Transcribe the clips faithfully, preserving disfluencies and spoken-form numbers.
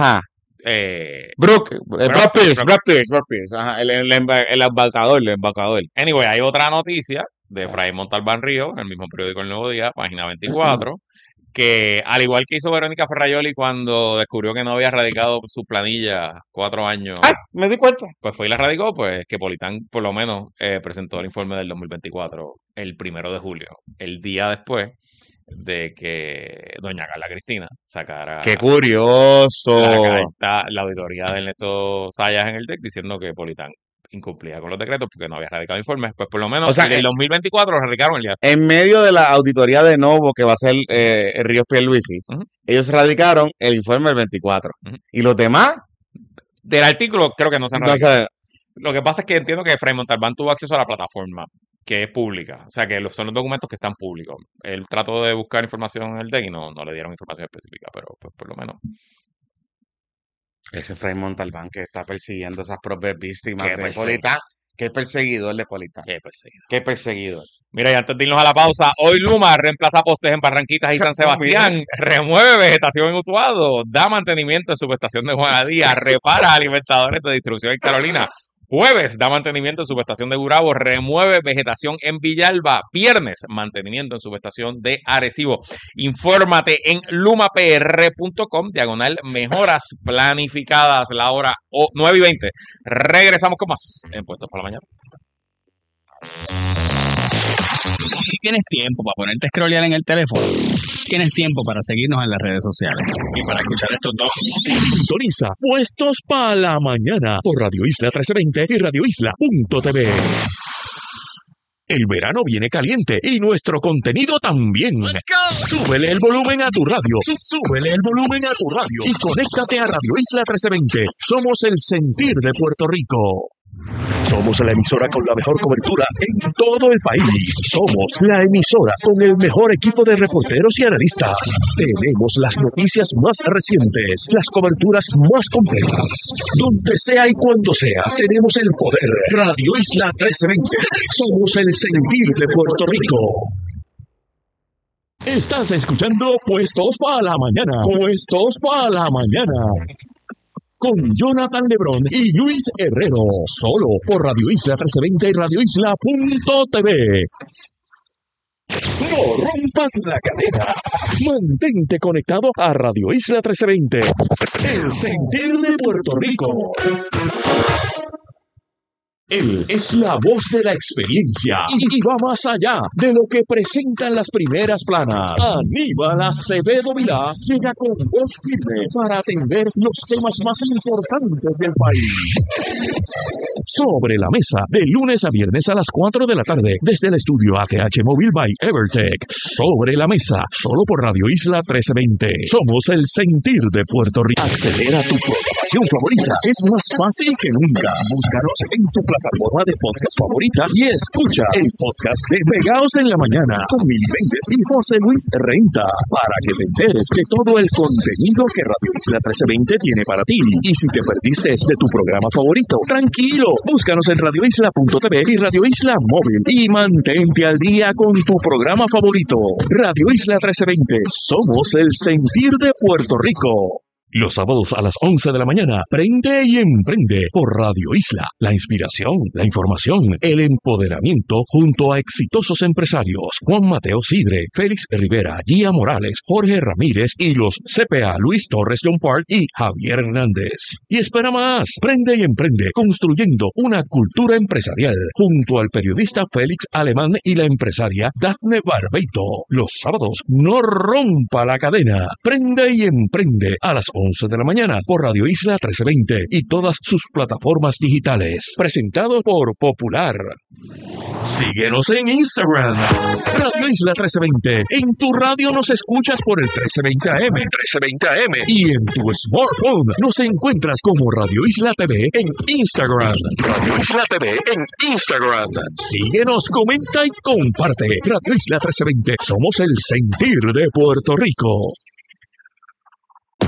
Ajá. Eh, Brooke, Brad Brad Pierce, Brad Brad Pierce, Brad Pierce. Ajá, el, el, emba- el embaucador, el embaucador. Anyway, hay otra noticia de Fray Montalbán Río, en el mismo periódico El Nuevo Día, página veinticuatro, que al igual que hizo Verónica Ferrayoli cuando descubrió que no había radicado su planilla cuatro años, ¡Ay! Me di cuenta. pues fue y la radicó, pues que Politán por lo menos eh, presentó el informe del dos mil veinticuatro el primero de julio, el día después de que doña Carla Cristina sacara ¡Qué curioso! la carta, la auditoría de Ernesto Sayas en el T E C diciendo que Politán incumplía con los decretos porque no había radicado informes. Pues por lo menos O sea, el del eh, dos mil veinticuatro lo radicaron el día. En medio de la auditoría de Novo que va a ser eh, Ríos Pierluisi, Ujú, ellos radicaron el informe del veinticuatro. ujú. Y los demás, Del artículo creo que no se han radicado. entonces, Lo que pasa es que entiendo que Fray Montalbán tuvo acceso a la plataforma, que es pública. O sea, que los- son los documentos que están públicos. Él trató de buscar información en el T E C y no, no le dieron información específica, pero pues por lo menos. ese Fray Montalbán que está persiguiendo esas propias víctimas Qué de perseguidor. Politán. Qué perseguidor de Politán. Qué perseguido. Qué perseguidor. Mira, y antes de irnos a la pausa, hoy Luma reemplaza postes en Barranquitas y San Sebastián, remueve vegetación en Utuado, da mantenimiento en subestación de Juanadía, repara alimentadores de distribución en Carolina. Jueves, da mantenimiento en subestación de Gurabo, remueve vegetación en Villalba. Viernes, mantenimiento en subestación de Arecibo. Infórmate en lumapr punto com, diagonal mejoras planificadas, la hora o nueve y veinte. Regresamos con más en Puestos por la Mañana. Si tienes tiempo para ponerte a scrollear en el teléfono, tienes tiempo para seguirnos en las redes sociales y para escuchar estos dos. Sintoniza Puestos para la Mañana por Radio Isla trece veinte y radio isla punto t v. El verano viene caliente y nuestro contenido también. Súbele el volumen a tu radio. Súbele el volumen a tu radio y conéctate a Radio Isla trece veinte. Somos el sentir de Puerto Rico. Somos la emisora con la mejor cobertura en todo el país. Somos la emisora con el mejor equipo de reporteros y analistas. Tenemos las noticias más recientes, las coberturas más completas. Donde sea y cuando sea, tenemos el poder. Radio Isla trece veinte. Somos el sentir de Puerto Rico. Estás escuchando Puestos para la Mañana. Puestos para la Mañana. Con Jonathan Lebrón y Luis Herrero, solo por Radio Isla trece veinte y radio isla punto t v. No rompas la cadena. Mantente conectado a Radio Isla trece veinte, el sentir de Puerto Rico. Él es la voz de la experiencia y va más allá de lo que presentan las primeras planas. Aníbal Acevedo Vilá llega con voz firme para atender los temas más importantes del país. Sobre la mesa, de lunes a viernes a las cuatro de la tarde, desde el estudio A T H Móvil by Evertech. Sobre la mesa, solo por Radio Isla trece veinte. Somos el sentir de Puerto Rico. Acceder a tu programación favorita es más fácil que nunca. Búscanos en tu plataforma de podcast favorita y escucha el podcast de Pegaos en la Mañana con Mili Méndez y José Luis Renta para que te enteres de todo el contenido que Radio Isla trece veinte tiene para ti. Y si te perdiste de tu programa favorito, tranquilo, búscanos en radio isla punto t v y Radio Isla Móvil y mantente al día con tu programa favorito. Radio Isla trece veinte, somos el sentir de Puerto Rico. Los sábados a las once de la mañana, prende y emprende por Radio Isla. La inspiración, la información, el empoderamiento junto a exitosos empresarios. Juan Mateo Sidre, Félix Rivera, Gia Morales, Jorge Ramírez y los C P A Luis Torres John Park y Javier Hernández. Y espera más, prende y emprende construyendo una cultura empresarial junto al periodista Félix Alemán y la empresaria Dafne Barbeito. Los sábados, no rompa la cadena. Prende y emprende a las once de la mañana por Radio Isla trece veinte y todas sus plataformas digitales. Presentado por Popular. Síguenos en Instagram, Radio Isla trece veinte. En tu radio nos escuchas por el trece veinte A M, trece veinte A M. Y en tu smartphone nos encuentras como Radio Isla T V en Instagram. Radio Isla T V en Instagram. Síguenos, comenta y comparte. Radio Isla trece veinte. Somos el sentir de Puerto Rico.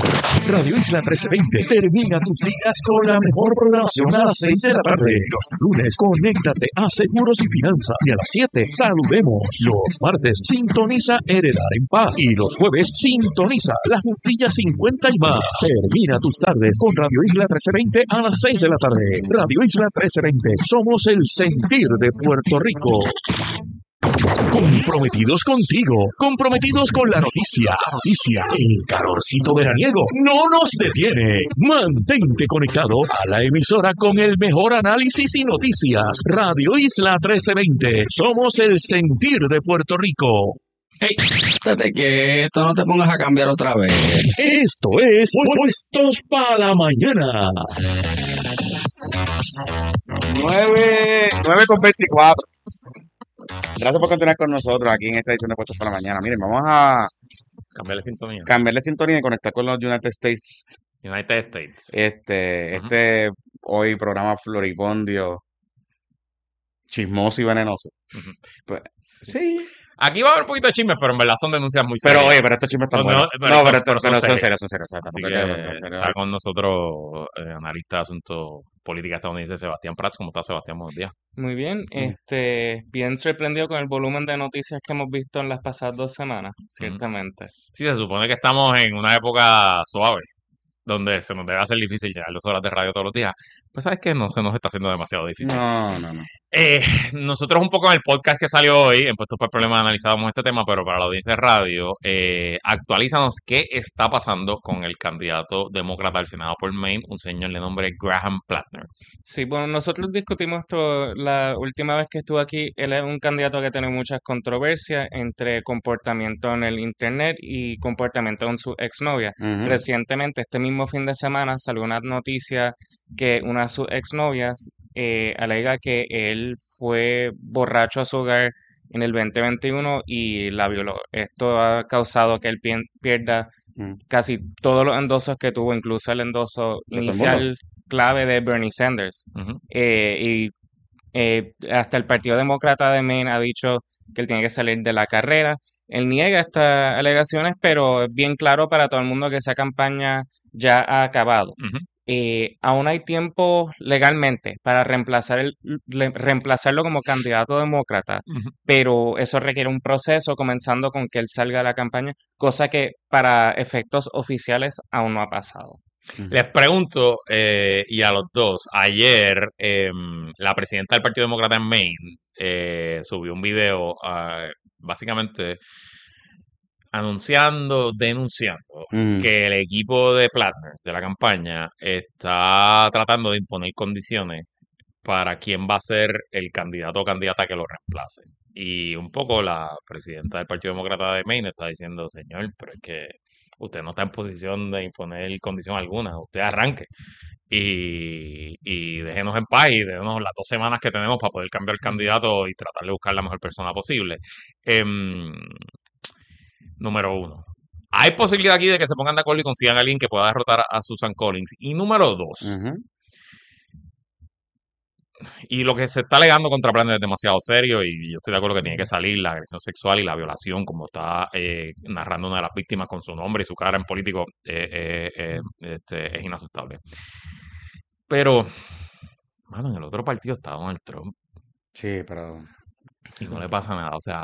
Radio Isla trece veinte termina tus días con la mejor programación a las seis de la tarde. Los lunes, conéctate a Seguros y Finanzas. Y a las siete, saludemos. Los martes, sintoniza Heredar en Paz. Y los jueves, sintoniza La Juntilla cincuenta y más. Termina tus tardes con Radio Isla trece veinte a las seis de la tarde. Radio Isla trece veinte. Somos el sentir de Puerto Rico. Comprometidos contigo, comprometidos con la noticia. Noticia, el calorcito veraniego no nos detiene. Mantente conectado a la emisora con el mejor análisis y noticias. Radio Isla trece veinte. Somos el sentir de Puerto Rico. Hey, espérate que esto no te pongas a cambiar otra vez. Esto es Puestos para la Mañana. nueve, nueve con veinticuatro. Gracias por continuar con nosotros aquí en esta edición de Puestos para la Mañana. Miren, vamos a Cambiarle sintonía. cambiarle sintonía y conectar con los United States. United States. Este, Ujú. este hoy programa floripondio, chismoso y venenoso. Ujú. Pues, sí. Aquí va a haber un poquito de chismes, pero en verdad son denuncias muy serias. Pero oye, pero estos chismes están No, buenos. no, pero No, son- pero, pero son pero son serios. serios, son serios. o sea, Así tampoco que hay que- en serio. está con nosotros eh, analista de asuntos política estadounidense Sebastián Prats. ¿Cómo está Sebastián? Buenos días. Muy bien, este, bien sorprendido con el volumen de noticias que hemos visto en las pasadas dos semanas, ciertamente. Sí, se supone que estamos en una época suave, donde se nos debe hacer difícil llegar dos horas de radio todos los días. Pues sabes que no se nos está haciendo demasiado difícil. No, no, no. Eh, nosotros un poco en el podcast que salió hoy, en Puestos por Problemas, analizábamos este tema, pero para la audiencia de radio, eh, actualízanos qué está pasando con el candidato demócrata al Senado por Maine, un señor de nombre Graham Plattner. Sí, bueno, nosotros discutimos esto la última vez que estuvo aquí. Él es un candidato que tiene muchas controversias entre comportamiento en el internet y comportamiento con su exnovia. Ujú. Recientemente, este mismo fin de semana, salió una noticia que una de sus exnovias eh, alega que él fue borracho a su hogar en el veinte veintiuno y la violó. Esto ha causado que él pien- pierda Mm. casi todos los endosos que tuvo, incluso el endoso ¿De todo el inicial clave de Bernie Sanders. Ujú. Eh, y eh, hasta el Partido Demócrata de Maine ha dicho que él tiene que salir de la carrera. Él niega estas alegaciones, pero es bien claro para todo el mundo que esa campaña ya ha acabado. Ujú. Eh, aún hay tiempo legalmente para reemplazar el, le- reemplazarlo como candidato demócrata, Ujú. pero eso requiere un proceso, comenzando con que él salga de la campaña, cosa que para efectos oficiales aún no ha pasado. Les pregunto, eh, y a los dos, ayer em, la presidenta del Partido Demócrata en Maine eh, subió un video ah, básicamente anunciando, denunciando Mm. que el equipo de Plattner, de la campaña, está tratando de imponer condiciones para quién va a ser el candidato o candidata que lo reemplace. Y un poco la presidenta del Partido Demócrata de Maine está diciendo, señor, pero es que usted no está en posición de imponer condición alguna, usted arranque y, y déjenos en paz y déjenos las dos semanas que tenemos para poder cambiar el candidato y tratar de buscar la mejor persona posible. Em, número uno. Hay posibilidad aquí de que se pongan de acuerdo y consigan a alguien que pueda derrotar a, a Susan Collins. Y número dos, Ujú. y lo que se está alegando contra Plattner es demasiado serio y yo estoy de acuerdo que tiene que salir la agresión sexual y la violación, como está eh, narrando una de las víctimas con su nombre y su cara en político, eh, eh, eh, este, es inaceptable. Pero, mano, en el otro partido está Donald Trump Sí, pero y no le pasa nada. O sea,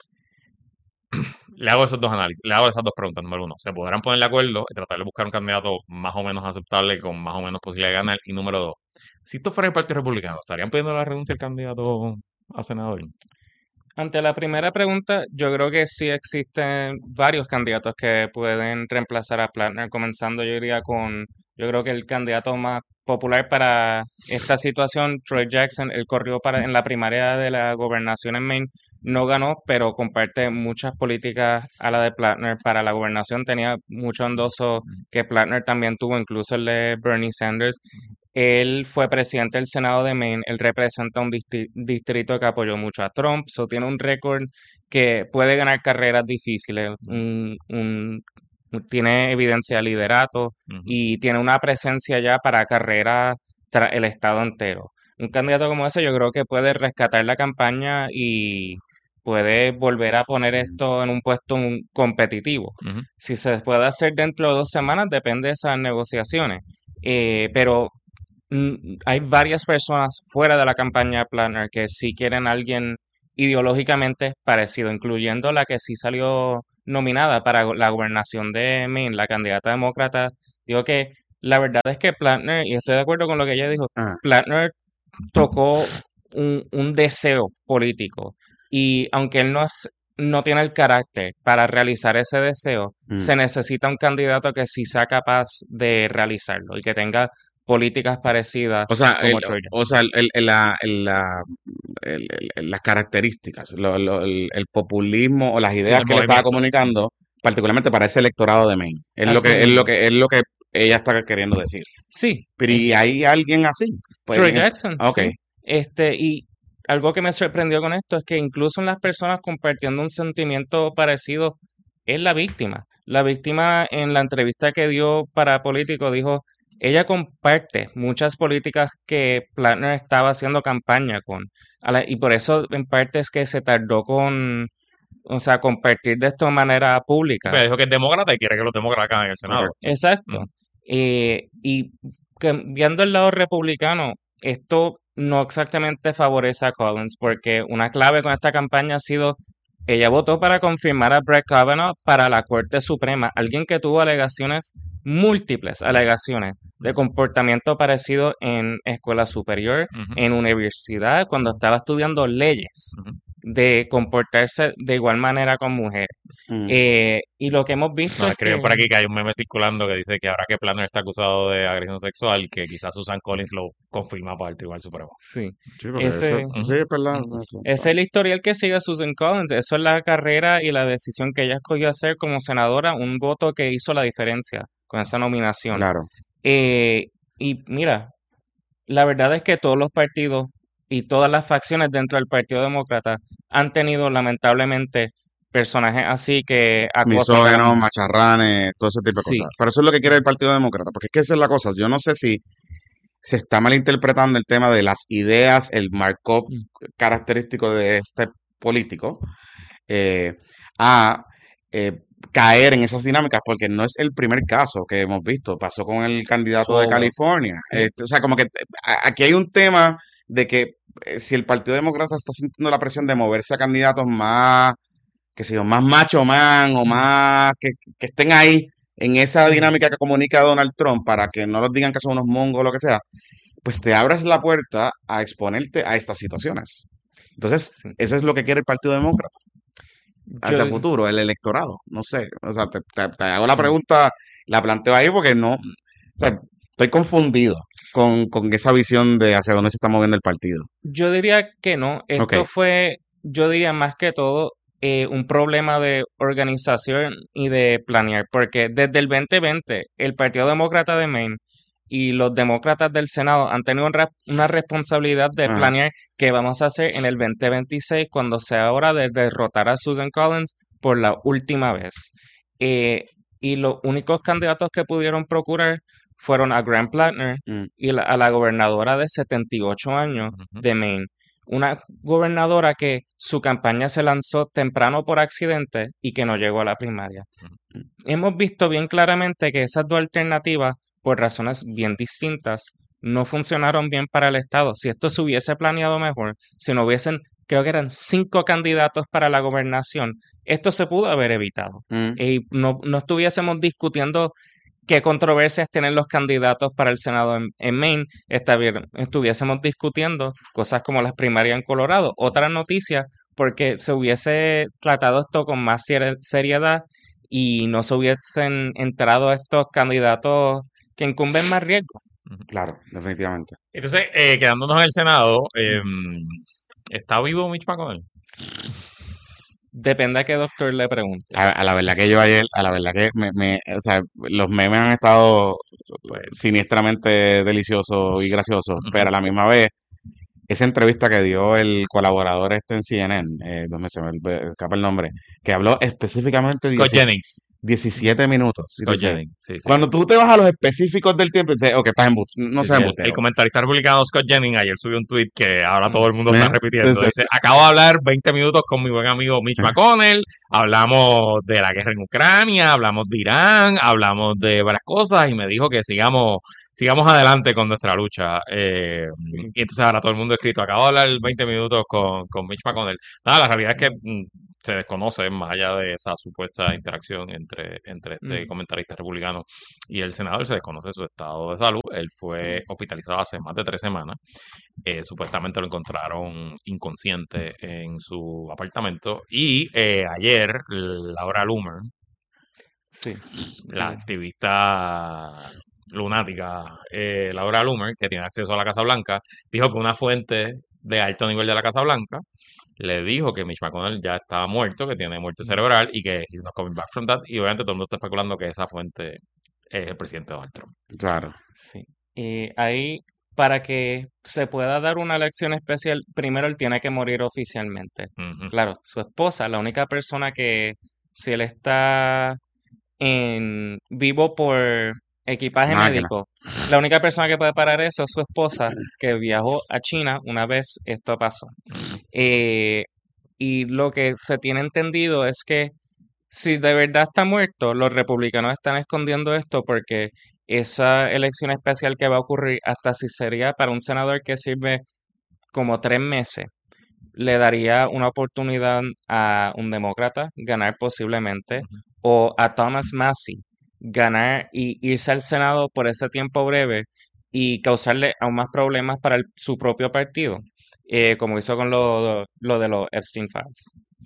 le hago esos dos análisis, le hago esas dos preguntas. Número uno, ¿se podrán poner de acuerdo y tratar de buscar un candidato más o menos aceptable con más o menos posibilidad de ganar? Y número dos, si esto fuera el Partido Republicano, ¿estarían pidiendo la renuncia del candidato a senador? Ante la primera pregunta, yo creo que sí existen varios candidatos que pueden reemplazar a Plattner, comenzando yo diría con, yo creo que el candidato más popular para esta situación, Troy Jackson, él corrió para, en la primaria de la gobernación en Maine, no ganó, pero comparte muchas políticas a la de Plattner para la gobernación, tenía mucho endoso que Plattner también tuvo, incluso el de Bernie Sanders. Él fue presidente del Senado de Maine, él representa un disti- distrito que apoyó mucho a Trump, so tiene un récord que puede ganar carreras difíciles, un- un- tiene evidencia de liderato Ujú. y tiene una presencia ya para carreras tras el estado entero. Un candidato como ese yo creo que puede rescatar la campaña y puede volver a poner esto en un puesto un- competitivo. Ujú. Si se puede hacer dentro de dos semanas, depende de esas negociaciones. Eh, pero mm, hay varias personas fuera de la campaña Planner que sí quieren a alguien ideológicamente parecido, incluyendo la que sí salió nominada para go- la gobernación de Maine, la candidata demócrata. Digo que la verdad es que Planner, y estoy de acuerdo con lo que ella dijo, Ah, Planner tocó un, un deseo político y aunque él no es, no tiene el carácter para realizar ese deseo, mm. se necesita un candidato que sí sea capaz de realizarlo y que tenga políticas parecidas O sea, el, como Troy o sea, el, el- el- la, el- la- el- el- el- las características, lo- lo- el, el populismo o las Sí, ideas el que le estaba movimiento. comunicando, particularmente para ese electorado de Maine. Es lo Así que, es mismo. lo que, es lo que ella está queriendo decir. Sí, Pero eh, ¿y hay alguien así? Pues, Troy en- Jackson, ok. sí. Este, y algo que me sorprendió con esto es que incluso en las personas compartiendo un sentimiento parecido es la víctima. La víctima en la entrevista que dio para Político dijo, ella comparte muchas políticas que Platner estaba haciendo campaña con. A la- y por eso en parte es que se tardó con, o sea, compartir de esta manera pública. Pero dijo que es demócrata y quiere que los demócratas hagan en el Senado. Correcto. Exacto. Ujú. Eh, y que- viendo el lado republicano, esto no exactamente favorece a Collins, porque una clave con esta campaña ha sido, ella votó para confirmar a Brett Kavanaugh para la Corte Suprema, alguien que tuvo alegaciones, múltiples alegaciones de comportamiento parecido en escuela superior, Ujú. en universidad, cuando estaba estudiando leyes, Ujú. de comportarse de igual manera con mujeres. Mm. Eh, y lo que hemos visto Nos es escriben que... por aquí que hay un meme circulando que dice que ahora que Planner está acusado de agresión sexual, que quizás Susan Collins lo confirma para el Tribunal Supremo. Sí, Sí, porque ese, eso, sí, es verdad. Ujú. eso. ese es el historial que sigue Susan Collins. Eso es la carrera y la decisión que ella escogió hacer como senadora, un voto que hizo la diferencia con esa nominación. Claro. Eh, y mira, la verdad es que todos los partidos y todas las facciones dentro del Partido Demócrata han tenido lamentablemente personajes así que acosan a las Misógenos, mujeres. macharranes, todo ese tipo de Sí, cosas. Pero eso es lo que quiere el Partido Demócrata, porque es que esa es la cosa. Yo no sé si se está malinterpretando el tema de las ideas, el markup mm, característico de este político, eh, a eh, caer en esas dinámicas, porque no es el primer caso que hemos visto. Pasó con el candidato de Swalwell, California. sí, Este, o sea, como que a- aquí hay un tema de que eh, si el Partido Demócrata está sintiendo la presión de moverse a candidatos más, qué sé yo, más macho man o mm, más que, que estén ahí en esa ujú, dinámica que comunica Donald Trump para que no los digan que son unos mongos o lo que sea, pues te abres la puerta a exponerte a estas situaciones. Entonces, sí. eso es lo que quiere el Partido Demócrata hacia Yo, el futuro, el electorado. No sé, o sea, te, te- te hago la mm, pregunta, la planteo ahí porque no, o sea, estoy confundido con, con esa visión de hacia dónde se está moviendo el partido. yo diría que no. Ok, Esto fue, yo diría más que todo, eh, un problema de organización y de planear, porque desde el veinte veinte el Partido Demócrata de Maine y los demócratas del Senado han tenido un re- una responsabilidad de ajá, planear qué vamos a hacer en el veinte veintiséis cuando sea hora de derrotar a Susan Collins por la última vez. Eh, y los únicos candidatos que pudieron procurar fueron a Grant Plattner mm, y la- a la gobernadora de setenta y ocho años Ujú. de Maine. Una gobernadora que su campaña se lanzó temprano por accidente y que no llegó a la primaria. Ujú. Hemos visto bien claramente que esas dos alternativas, por razones bien distintas, no funcionaron bien para el Estado. Si esto se hubiese planeado mejor, si no hubiesen, creo que eran cinco candidatos para la gobernación, esto se pudo haber evitado. mm, Y no, no estuviésemos discutiendo qué controversias tienen los candidatos para el Senado en, en Maine, está bien, estuviésemos discutiendo cosas como las primarias en Colorado. Otra noticia, porque se hubiese tratado esto con más serie- seriedad y no se hubiesen entrado estos candidatos que incumben más riesgo. Ujú. claro, definitivamente. Entonces, eh, quedándonos en el Senado, em, ¿está vivo Mitch McConnell? Depende a qué doctor le pregunte. A, a la verdad que yo ayer, a la verdad que me, me, o sea, los memes han estado Pues, siniestamente deliciosos y graciosos, ujú. pero a la misma vez, esa entrevista que dio el colaborador este en C N N, eh, no me se me escapa el nombre, que habló específicamente de Scott dieci- Jennings. diecisiete minutos. Si Scott te sé. Jennings, sí, sí. Cuando tú te vas a los específicos del tiempo, te, o que estás embu- no Sí, seas sí, el, embustero. el comentarista republicano Scott Jennings ayer subió un tweet que ahora todo el mundo está Mira, repitiendo. exacto. Dice, acabo de hablar veinte minutos con mi buen amigo Mitch McConnell, hablamos de la guerra en Ucrania, hablamos de Irán, hablamos de varias cosas y me dijo que sigamos sigamos adelante con nuestra lucha. Eh, Sí. y entonces ahora todo el mundo ha escrito, acabo de hablar veinte minutos con, con Mitch McConnell. Nada, la realidad es que mm, se desconoce más allá de esa supuesta interacción entre, entre este Mm. comentarista republicano y el senador, se desconoce su estado de salud. Él fue hospitalizado hace más de tres semanas. Eh, supuestamente lo encontraron inconsciente en su apartamento. Y eh, ayer, Laura Loomer, Sí. la Sí. activista lunática eh, Laura Loomer, que tiene acceso a la Casa Blanca, dijo que una fuente de alto nivel de la Casa Blanca le dijo que Mitch McConnell ya estaba muerto, que tiene muerte cerebral y que he's not coming back from that. Y obviamente todo el mundo está especulando que esa fuente es el presidente Donald Trump. Claro. Sí. Y ahí, para que se pueda dar una elección especial, primero él tiene que morir oficialmente. Ujú. Claro, su esposa, la única persona que, si él está en vivo por equipaje Máquina. médico, la única persona que puede parar eso es su esposa, que viajó a China una vez esto pasó. Eh, y lo que se tiene entendido es que si de verdad está muerto, los republicanos están escondiendo esto porque esa elección especial que va a ocurrir, hasta si sería para un senador que sirve como tres meses, le daría una oportunidad a un demócrata ganar posiblemente, o a Thomas Massie ganar y irse al Senado por ese tiempo breve y causarle aún más problemas para el- su propio partido, eh, como hizo con lo, lo de los Epstein Files.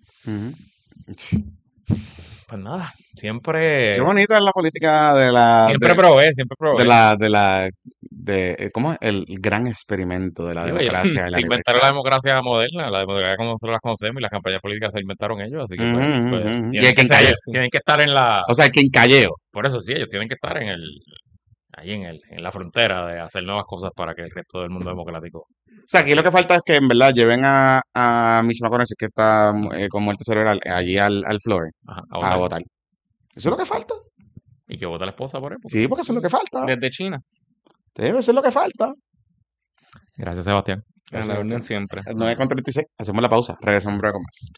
Ujú. Pues nada, siempre, Qué bonita es la política de la siempre de, probé, siempre probé. de la de la de eh, ¿cómo es? El gran experimento de la Digo, ellos democracia y la se inventaron la libertad. democracia moderna, la democracia como nosotros la conocemos y las campañas políticas se inventaron ellos, así que Ujú, pues, ujú, pues, ujú. Y tienen el que que ser- encalleo. tienen que estar en la, O sea, el que encalleo. por eso sí, ellos tienen que estar en el, ahí en el, en la frontera de hacer nuevas cosas para que el resto del mundo democrático. O sea, aquí lo que falta es que en verdad lleven a, a Mitch McConnell, si es que está eh, con muerte cerebral, eh, allí al, al floor Ajá, a a votar. votar. Eso es lo que falta. Y que vote la esposa por él. porque- Sí, porque eso es lo que falta. Desde China, Sí, eso es lo que falta. Gracias, Sebastián. a la orden siempre. nueve con treinta y seis. Hacemos la pausa. Regresamos breve con más.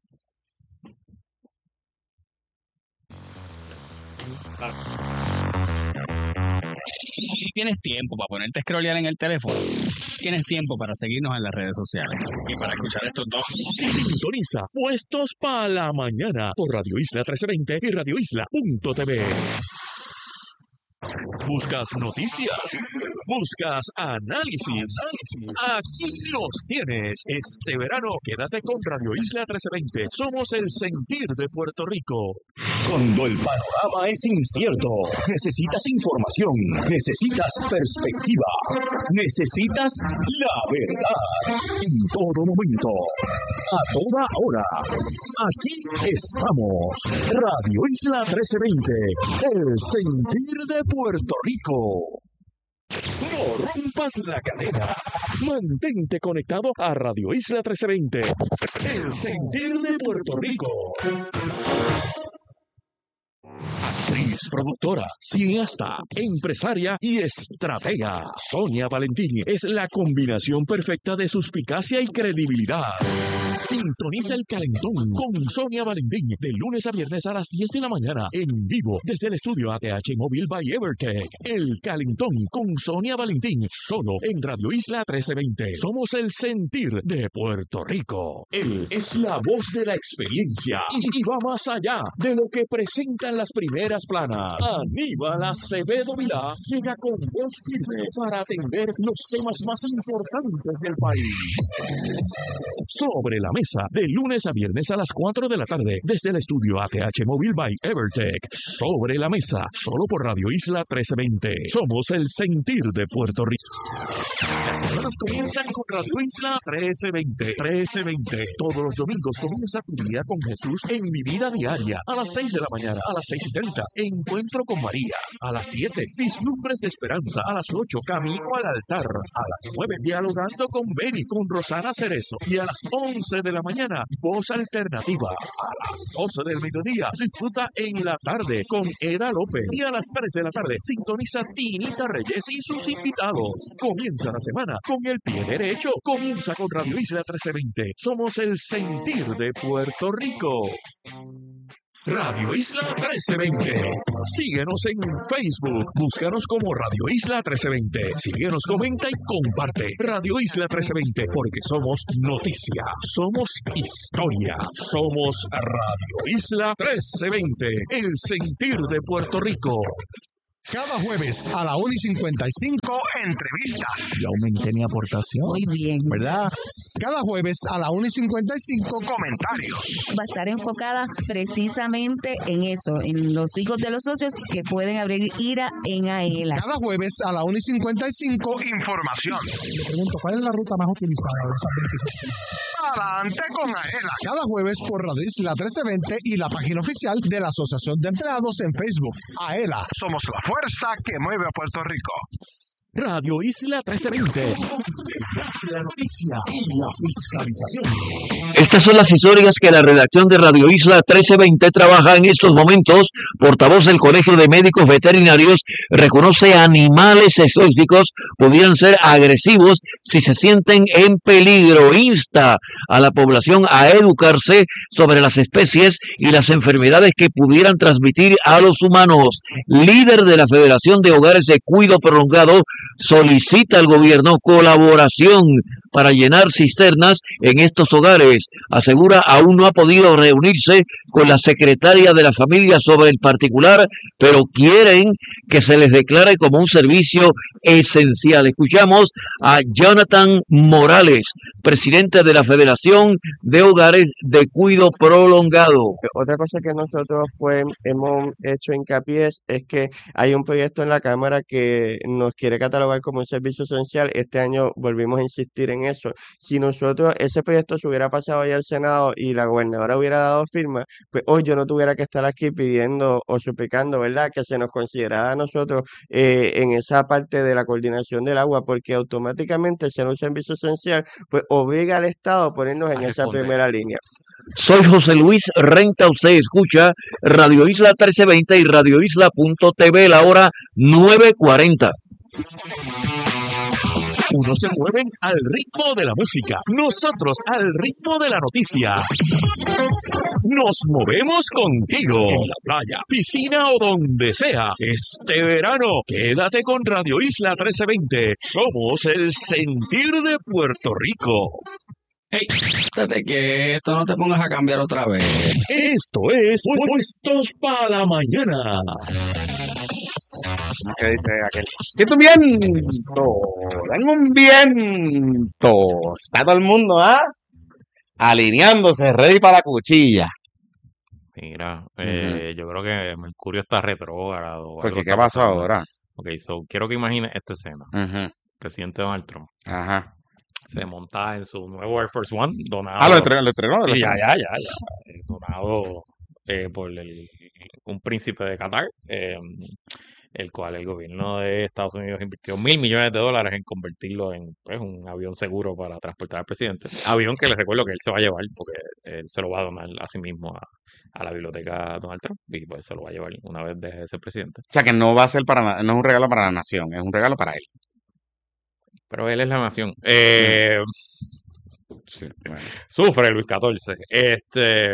Si tienes tiempo para ponerte a scrollear en el teléfono, tienes tiempo para seguirnos en las redes sociales y para escuchar estos dos. Sintoniza Puestos para la Mañana por Radio Isla trece veinte y radio isla punto t v. ¿Buscas noticias? ¿Buscas análisis? Aquí los tienes. Este verano quédate con Radio Isla trece veinte. Somos el sentir de Puerto Rico. Cuando el panorama es incierto, necesitas información, necesitas perspectiva, necesitas la verdad. En todo momento, a toda hora. Aquí estamos. Radio Isla trece veinte. El sentir de Puerto Rico. No rompas la cadena. Mantente conectado a Radio Isla trece veinte. El sentir de Puerto Rico. Actriz, productora, cineasta, empresaria y estratega. Sonia Valentín es la combinación perfecta de suspicacia y credibilidad. Sintoniza el Calentón con Sonia Valentín de lunes a viernes a las diez de la mañana en vivo desde el estudio A T H Móvil by Evertech. El Calentón con Sonia Valentín solo en Radio Isla trece veinte. Somos el sentir de Puerto Rico. Él es la voz de la experiencia y, y va más allá de lo que presentan las primeras planas. Aníbal Acevedo Vilá llega con voz firme para atender los temas más importantes del país. Sobre la mesa, de lunes a viernes a las cuatro de la tarde, desde el estudio A T H Móvil by Evertech. Sobre la mesa, solo por Radio Isla trece veinte. Somos el sentir de Puerto Rico. Las semanas comienzan con Radio Isla trece veinte. trece veinte. Todos los domingos comienza tu día con Jesús en Mi Vida Diaria. A las seis de la mañana, a las seis y treinta, Encuentro con María. A las siete, Vislumbres de Esperanza. A las ocho, Camino al Altar. A las nueve, Dialogando con Beni, con Rosana Cerezo. Y a las once de de la mañana, Voz Alternativa. A las doce del mediodía, disfruta en la tarde con Eda López. Y a las tres de la tarde, sintoniza Tinita Reyes y sus invitados. Comienza la semana con el pie derecho. Comienza con Radio Isla trece veinte. Somos el sentir de Puerto Rico. Radio Isla trece veinte. Síguenos en Facebook. Búscanos como Radio Isla trece veinte. Síguenos, comenta y comparte. Radio Isla trece veinte, porque somos noticia, somos historia, somos Radio Isla trece veinte. El sentir de Puerto Rico. Cada jueves a la una y cincuenta y cinco, entrevista. Y aumenté mi aportación. Muy bien. ¿Verdad? Cada jueves a la una y cincuenta y cinco, comentarios. Va a estar enfocada precisamente en eso, en los hijos de los socios que pueden abrir IRA en AELA. Cada jueves a la una y cincuenta y cinco, información. Le pregunto, ¿cuál es la ruta más utilizada de esas veintiséis? Adelante con AELA. Cada jueves por Radio Isla trece veinte y la página oficial de la Asociación de Empleados en Facebook. AELA. Somos la fuerza que mueve a Puerto Rico. Radio Isla trece veinte. La noticia y la fiscalización. Estas son las historias que la redacción de Radio Isla trece veinte trabaja en estos momentos. Portavoz del Colegio de Médicos Veterinarios reconoce animales exóticos pudieran ser agresivos si se sienten en peligro. Insta a la población a educarse sobre las especies y las enfermedades que pudieran transmitir a los humanos. Líder de la Federación de Hogares de Cuidado Prolongado solicita al gobierno colaboración para llenar cisternas en estos hogares. Asegura aún no ha podido reunirse con la secretaria de la familia sobre el particular, pero quieren que se les declare como un servicio esencial. Escuchamos a Jonathan Morales, presidente de la Federación de Hogares de Cuidado Prolongado. Otra cosa que nosotros pues hemos hecho hincapié es, es que hay un proyecto en la Cámara que nos quiere catalogar como un servicio esencial. Este año volvimos a insistir en eso. Si nosotros, ese proyecto se hubiera pasado ahí al Senado y la gobernadora hubiera dado firma, pues hoy yo no tuviera que estar aquí pidiendo o suplicando, ¿verdad?, que se nos considerara a nosotros eh, en esa parte de la coordinación del agua, porque automáticamente ser un servicio esencial, pues obliga al Estado a ponernos en esa primera línea. Soy José Luis Renta, usted escucha Radio Isla trece veinte y radio isla punto t v, la hora nueve cuarenta. Unos se mueven al ritmo de la música, nosotros al ritmo de la noticia. Nos movemos contigo en la playa, piscina o donde sea. Este verano, quédate con Radio Isla trece veinte. Somos el sentir de Puerto Rico. Hey, estate quieto, no te pongas a cambiar otra vez. Esto es Puestos para Mañana. ¿Qué dice aquel? Siento un viento, tengo un viento. Está todo el mundo, ¿ah? Alineándose, ready para la cuchilla. Mira, eh, yo creo que Mercurio está retrógrado. ¿Por qué? algo ¿Qué está pasó pasando. ahora? Ok, so quiero que imagines esta escena. Ujú. Presidente Donald Trump Ajá. se monta en su nuevo Air Force One, donado. Ah, lo entregó, lo entregó. lo Sí, ya, entregó. ya, ya, ya. eh, Donado eh, por el, un príncipe de Qatar, eh, el cual el gobierno de Estados Unidos invirtió mil millones de dólares en convertirlo en pues, un avión seguro para transportar al presidente. Avión que les recuerdo que él se va a llevar porque él se lo va a donar a sí mismo a, a la biblioteca Donald Trump y pues se lo va a llevar una vez deje de ser presidente. O sea, que no va a ser para, na- no es un regalo para la nación, es un regalo para él. Pero él es la nación. Eh, Sí, bueno. Sufre Luis catorce. Este,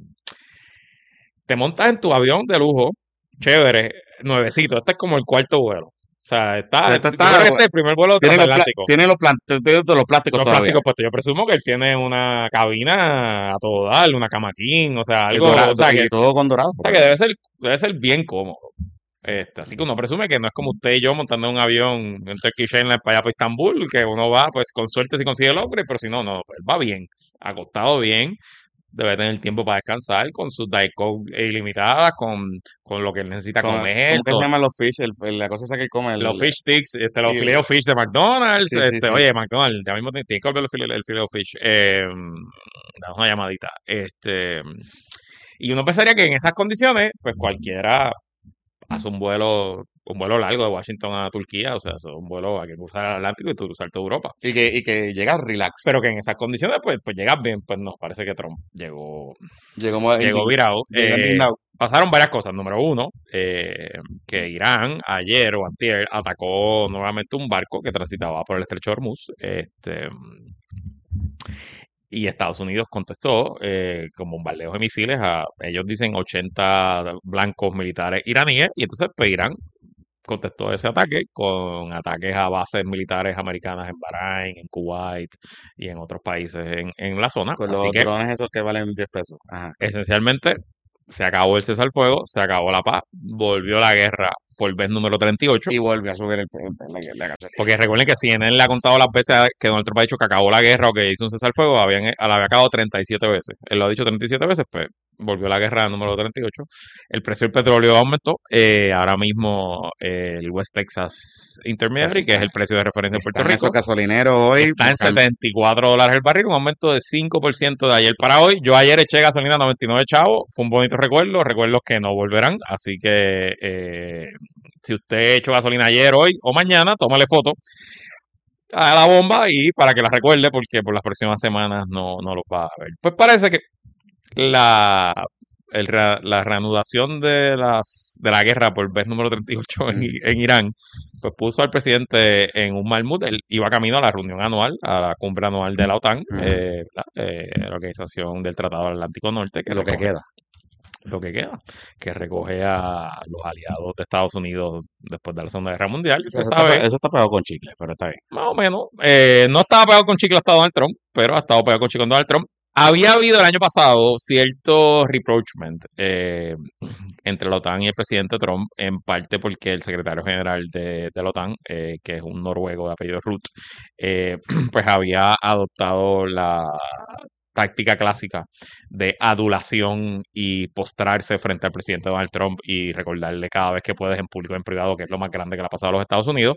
te montas en tu avión de lujo, chévere, nuevecito. Este es como el cuarto vuelo. O sea, está, Este yo está- creo que este es el primer vuelo Tiene los, pla- transatlántico. tiene los, plan- tiene los plásticos Los todavía. plásticos puestos. Yo presumo que él tiene una cabina a todo dar, una cama king, o sea, Y algo, dorado, o sea, y que, todo con dorado. o sea, que debe ser, debe ser bien cómodo. Este, así que uno presume que no es como usted y yo montando un avión en Turkish Airlines para allá para Estambul, que uno va, pues con suerte si consigue el upgrade, pero si no, no, pues va bien, acostado bien, debe tener tiempo para descansar con sus Diet Coke ilimitadas, con, con lo que él necesita Con- comer, ¿Cómo que se todo. llaman los fish? El- el- la cosa esa que él come. el- Los fish sticks, este, los y- filet fish de McDonald's, Sí, sí, este, sí. oye, McDonald's, ya mismo tiene tiene que volver el filet, el filet fish, eh, damos una llamadita, este, y uno pensaría que en esas condiciones, pues cualquiera hace un vuelo un vuelo largo de Washington a Turquía, o sea, eso es un vuelo a que cruzar el Atlántico y tú cruzar toda Europa. Y que, y que llega relax. Pero que en esas condiciones, pues, pues llegas bien, pues nos parece que Trump llegó, Llegó, mo- llegó indi- virado. llegó Eh, indignado. pasaron varias cosas. Número uno, eh, que Irán ayer o antier atacó nuevamente un barco que transitaba por el estrecho de Hormuz. Este, y Estados Unidos contestó eh, con bombardeos de misiles a, ellos dicen, ochenta blancos militares iraníes. Y entonces, pues Irán contestó ese ataque con ataques a bases militares americanas en Bahrein, en Kuwait y en otros países en, en la zona. Con Así los que drones esos que valen diez pesos. Ajá. esencialmente se acabó el cesar al fuego, se acabó la paz, volvió la guerra por vez número treinta y ocho. Y volvió a subir el, el- la, la gasolina. Porque recuerden que C N N le ha contado las veces que Donald Trump ha dicho que acabó la guerra o que hizo un cesar al fuego, habían, la había acabado treinta y siete veces. Él lo ha dicho treinta y siete veces, pues volvió la guerra número treinta y ocho. El precio del petróleo aumentó. Eh, ahora mismo eh, el West Texas Intermediary, que es el precio de referencia en Puerto Están esos Rico, gasolineros hoy. está en buscando- setenta y cuatro dólares el barril, un aumento de cinco por ciento de ayer para hoy. Yo ayer eché gasolina a noventa y nueve chavos, fue un bonito recuerdo, recuerdos que no volverán, así que eh, si usted echó gasolina ayer, hoy o mañana, tómale foto a la bomba y para que la recuerde, porque por las próximas semanas no, no los va a ver. Pues parece que la, el re- la reanudación de las de la guerra por vez número treinta y ocho en, I- en Irán, pues puso al presidente en un mal mood. Él iba camino a la reunión anual, a la cumbre anual de la OTAN, Ujú. eh, ¿verdad? Eh, la Organización del Tratado del Atlántico Norte, que Lo que recoge- queda. lo que queda, que recoge a los aliados de Estados Unidos después de la Segunda Guerra Mundial. Y Eso usted está, sabe, pe- eso está pegado con chicle, pero está bien. más o menos, eh, no estaba pegado con chicle hasta Donald Trump, pero ha estado pegado con chicle con Donald Trump. Había habido el año pasado cierto reproachment eh, entre la OTAN y el presidente Trump, en parte porque el secretario general de, de la OTAN, eh, que es un noruego de apellido Ruth, eh, pues había adoptado la táctica clásica de adulación y postrarse frente al presidente Donald Trump y recordarle cada vez que puedes en público y en privado que es lo más grande que le ha pasado a los Estados Unidos.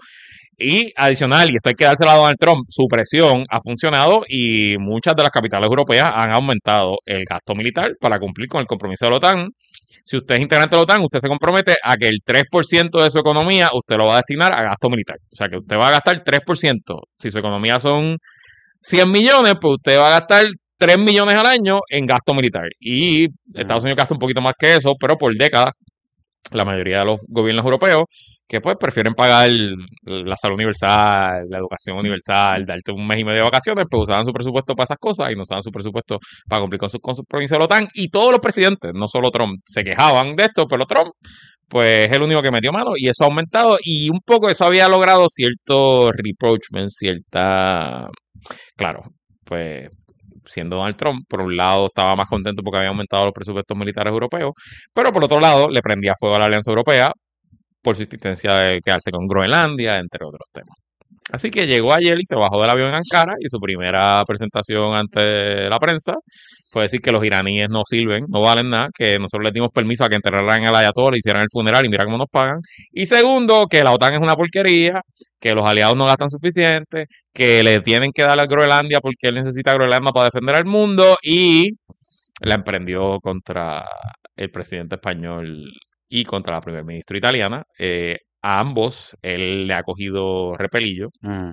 Y adicional, y esto hay que dárselo a Donald Trump, su presión ha funcionado y muchas de las capitales europeas han aumentado el gasto militar para cumplir con el compromiso de la OTAN. Si usted es integrante de la OTAN, usted se compromete a que el tres por ciento de su economía usted lo va a destinar a gasto militar. O sea, que usted va a gastar tres por ciento. Si su economía son cien millones, pues usted va a gastar tres millones al año en gasto militar. Y Estados Unidos gasta un poquito más que eso, pero por décadas, la mayoría de los gobiernos europeos, que pues prefieren pagar la salud universal, la educación universal, darte un mes y medio de vacaciones, pues usaban su presupuesto para esas cosas y no usaban su presupuesto para cumplir con sus con su provincias de la OTAN. Y todos los presidentes, no solo Trump, se quejaban de esto, pero Trump, pues es el único que metió mano y eso ha aumentado. Y un poco eso había logrado cierto reproachment, cierta... Claro, pues siendo Donald Trump, por un lado estaba más contento porque había aumentado los presupuestos militares europeos, pero por otro lado le prendía fuego a la Alianza Europea por su insistencia de quedarse con Groenlandia, entre otros temas. Así que llegó ayer y se bajó del avión en Ankara y su primera presentación ante la prensa fue decir que los iraníes no sirven, no valen nada, que nosotros les dimos permiso a que enterraran al ayatollah, hicieran el funeral y mira cómo nos pagan. Y segundo, que la OTAN es una porquería, que los aliados no gastan suficiente, que le tienen que dar a Groenlandia porque él necesita Groenlandia para defender al mundo y la emprendió contra el presidente español y contra la primer ministra italiana. Eh, a ambos él le ha cogido repelillo, Mm.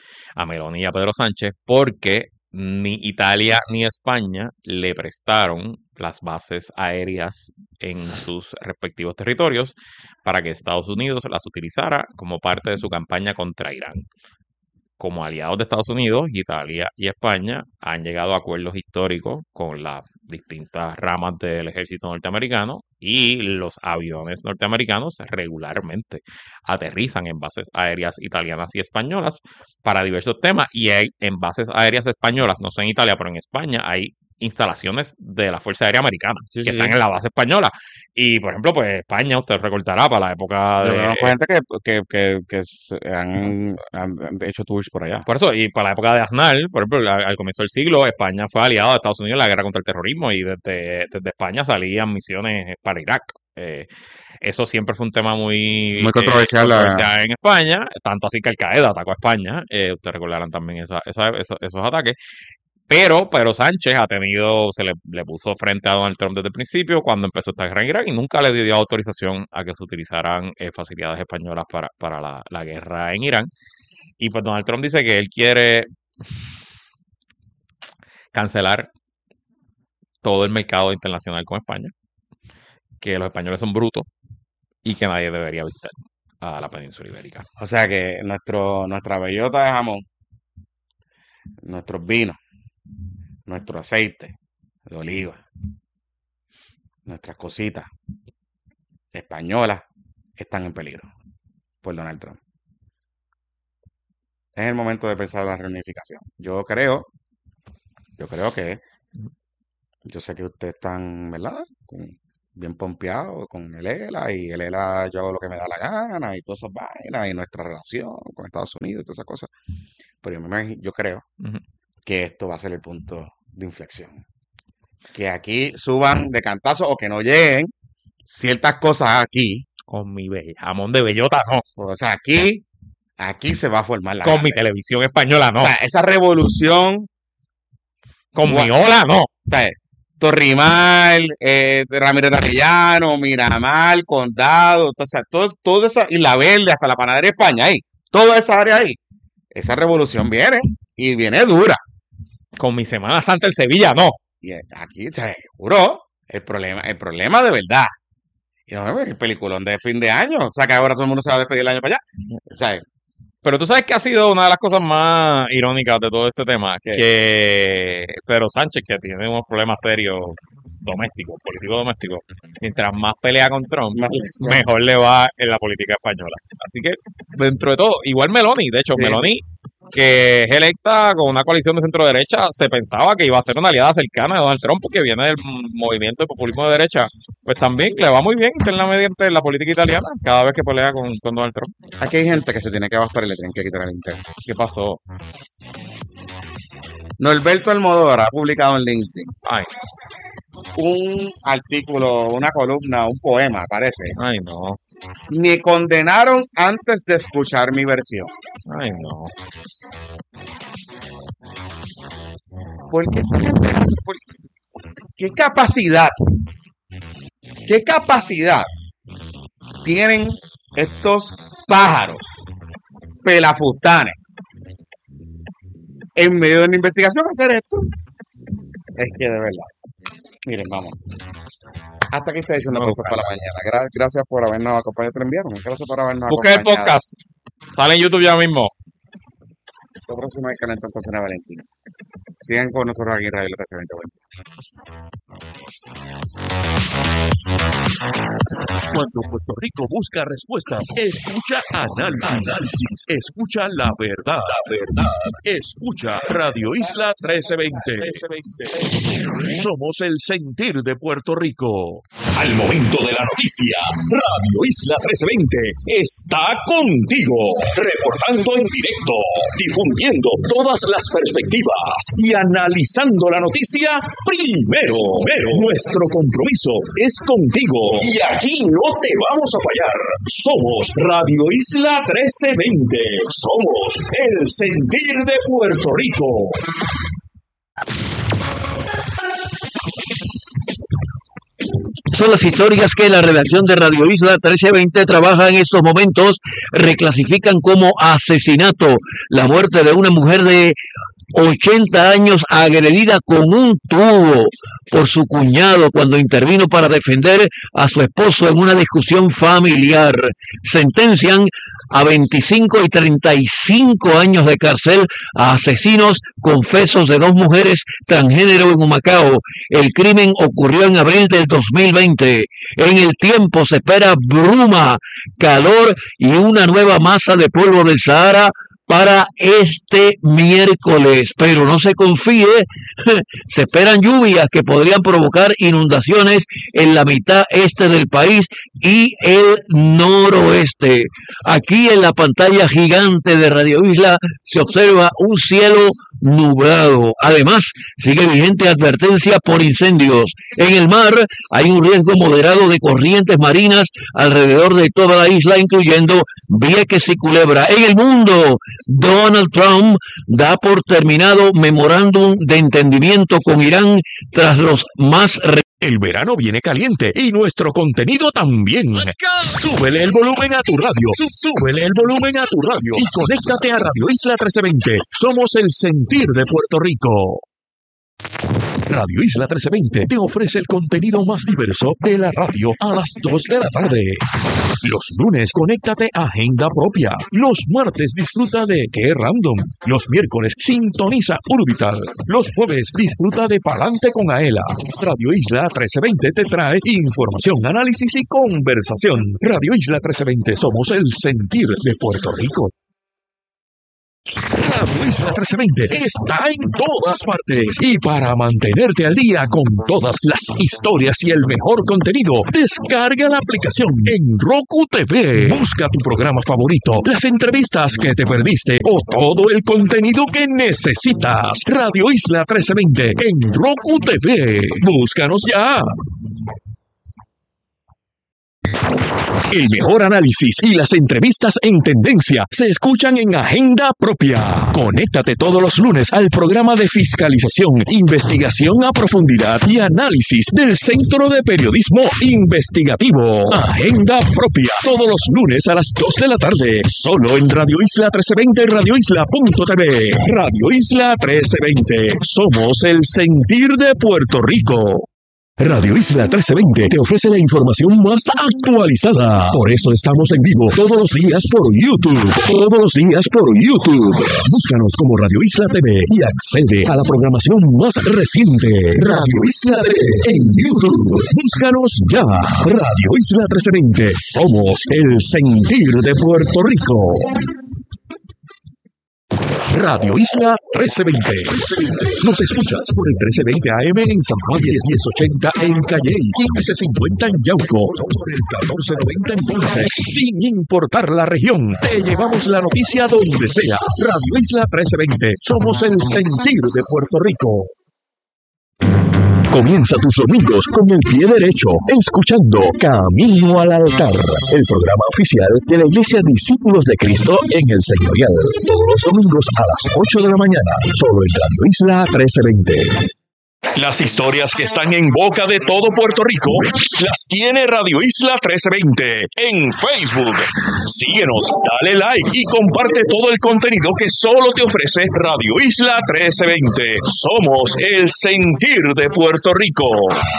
a Meloni y a Pedro Sánchez, porque ni Italia ni España le prestaron las bases aéreas en sus respectivos territorios para que Estados Unidos las utilizara como parte de su campaña contra Irán. Como aliados de Estados Unidos, Italia y España han llegado a acuerdos históricos con las distintas ramas del ejército norteamericano y los aviones norteamericanos regularmente aterrizan en bases aéreas italianas y españolas para diversos temas y hay en bases aéreas españolas, no sé en Italia, pero en España hay instalaciones de la Fuerza Aérea Americana Sí, que sí, están sí. en la base española. Y, por ejemplo, pues España, usted recordará para la época Yo de... conozco gente que, que, que, que se han, han hecho tours por allá. Por eso, y para la época de Aznar, por ejemplo, al, al comienzo del siglo, España fue aliado de Estados Unidos en la guerra contra el terrorismo y desde, desde España salían misiones para Irak. Eh, eso siempre fue un tema muy, Muy controversial, eh, la- controversial en España, tanto así que Al Qaeda atacó a España. Eh, ustedes recordarán también esa, esa- esa- esos ataques. Pero, pero Sánchez ha tenido, se le, le puso frente a Donald Trump desde el principio cuando empezó esta guerra en Irak y nunca le dio autorización a que se utilizaran eh, facilidades españolas para, para la, la guerra en Irán. Y pues Donald Trump dice que él quiere cancelar todo el mercado internacional con España, que los españoles son brutos y que nadie debería visitar a la península ibérica. O sea que nuestro, nuestra bellota de jamón, nuestros vinos, nuestro aceite de oliva, nuestras cositas españolas están en peligro por Donald Trump. Es el momento de pensar en la reunificación. Yo creo, yo creo que, yo sé que ustedes están, ¿verdad? Con- bien pompeados con el ELA y el ELA yo hago lo que me da la gana y todas esas vainas y nuestra relación con Estados Unidos y todas esas cosas. Pero yo, me imagi- yo creo Ujú. que esto va a ser el punto de inflexión. Que aquí suban de cantazo o que no lleguen ciertas cosas aquí. Con mi be- jamón de bellota, no. O sea, aquí, aquí se va a formar la Con mi grande. televisión española, no. O sea, esa revolución, Con mi gua- ola, no. o sea, Torrimal, eh, Ramírez de Arellano, Miramar, Condado, o sea, todo, todo esa, y La Verde, hasta la Panadería España ahí, toda esa área ahí. Esa revolución viene y viene dura. Con mi Semana Santa en Sevilla, no. Y eh, aquí, o sea, seguro, el problema, el problema de verdad. Y no, el peliculón de fin de año. O sea, que ahora todo el mundo se va a despedir el año para allá. O sea, Pero tú sabes que ha sido una de las cosas más irónicas de todo este tema, ¿qué? que Pedro Sánchez, que tiene unos problemas serios domésticos, políticos domésticos, mientras más pelea con Trump, Más- mejor le va en la política española. Así que, dentro de todo, igual Meloni, de hecho, Sí. Meloni, que es electa con una coalición de centro derecha, se pensaba que iba a ser una aliada cercana de Donald Trump, porque viene del mm, movimiento de populismo de derecha, pues también le va muy bien internamente en la política italiana, cada vez que pelea con, con Donald Trump. Aquí hay gente que se tiene que bastar y le tienen que quitar el internet. ¿Qué pasó? Norberto Almodóvar ha publicado en LinkedIn Ay, un artículo, una columna, un poema, parece. ay, no, Me condenaron antes de escuchar mi versión. ay, no. Porque esta gente hace- por- ¿qué capacidad? ¿Qué capacidad tienen estos pájaros pelafustanes en medio de una investigación a hacer esto? Es que de verdad. Miren, vamos. Hasta aquí está diciendo No, cosas para la mañana. Gra- gracias por habernos acompañado. Te lo enviaron. Gracias por habernos Busca el acompañado. podcast. Sale en YouTube ya mismo. Lo próximo es Calentón con Cena Valentina. Sigan con nosotros aquí en Radio La trece veinte. Cuando Puerto Rico busca respuestas, escucha análisis, análisis, escucha la verdad, la verdad, escucha Radio Isla trece veinte. Somos el sentir de Puerto Rico. Al momento de la noticia, Radio Isla trece veinte está contigo, reportando en directo, difundiendo todas las perspectivas y analizando la noticia primero. Primero, nuestro compromiso es contigo y aquí no te vamos a fallar. Somos Radio Isla trece veinte. Somos el sentir de Puerto Rico. Son las historias que la redacción de Radio Isla trece veinte trabaja en estos momentos, reclasifican como asesinato la muerte de una mujer de ochenta años agredida con un tubo por su cuñado cuando intervino para defender a su esposo en una discusión familiar. Sentencian a veinticinco y treinta y cinco años de cárcel a asesinos confesos de dos mujeres transgénero en Humacao. El crimen ocurrió en abril del dos mil veinte. En el tiempo se espera bruma, calor y una nueva masa de polvo del Sahara para este miércoles, pero no se confíe, se esperan lluvias que podrían provocar inundaciones en la mitad este del país y el noroeste. Aquí en la pantalla gigante de Radio Isla se observa un cielo nublado. Además, sigue vigente advertencia por incendios. En el mar hay un riesgo moderado de corrientes marinas alrededor de toda la isla, incluyendo Vieques y Culebra. En el mundo, Donald Trump da por terminado memorándum de entendimiento con Irán tras los más... El verano viene caliente y nuestro contenido también. Súbele el volumen a tu radio. Súbele el volumen a tu radio y conéctate a Radio Isla trece veinte. Somos el sentir de Puerto Rico. Radio Isla trece veinte te ofrece el contenido más diverso de la radio a las dos de la tarde. Los lunes, conéctate a Agenda Propia. Los martes, disfruta de Qué Random. Los miércoles, sintoniza Urbital. Los jueves, disfruta de Palante con Aela. Radio Isla trece veinte te trae información, análisis y conversación. Radio Isla trece veinte, somos el sentir de Puerto Rico. Radio Isla trece veinte está en todas partes y para mantenerte al día con todas las historias y el mejor contenido, descarga la aplicación en Roku T V. Busca tu programa favorito, las entrevistas que te perdiste o todo el contenido que necesitas. Radio Isla trece veinte en Roku T V. Búscanos ya. El mejor análisis y las entrevistas en tendencia se escuchan en Agenda Propia. Conéctate todos los lunes al programa de fiscalización, investigación a profundidad y análisis del Centro de Periodismo Investigativo. Agenda Propia, todos los lunes a las dos de la tarde, solo en Radio Isla trece veinte y radio isla punto t v. Radio Isla trece veinte, somos el sentir de Puerto Rico. Radio Isla trece veinte te ofrece la información más actualizada. Por eso estamos en vivo todos los días por YouTube. Todos los días por YouTube. Búscanos como Radio Isla T V y accede a la programación más reciente. Radio Isla T V en YouTube. Búscanos ya. Radio Isla trece veinte. Somos el sentir de Puerto Rico. Radio Isla trece veinte. Nos escuchas por el trece veinte A M en San Juan, diez ochenta en Calley, quince cincuenta en Yauco, por el catorce noventa en Ponce. Sin importar la región, te llevamos la noticia donde sea. Radio Isla trece veinte. Somos el sentir de Puerto Rico. Comienza tus domingos con el pie derecho, escuchando Camino al Altar, el programa oficial de la Iglesia Discípulos de Cristo en el Señorial. Todos los domingos a las ocho de la mañana, solo en Radio Isla trece veinte. Las historias que están en boca de todo Puerto Rico las tiene Radio Isla trece veinte en Facebook. Síguenos, dale like y comparte todo el contenido que solo te ofrece Radio Isla trece veinte. Somos el sentir de Puerto Rico.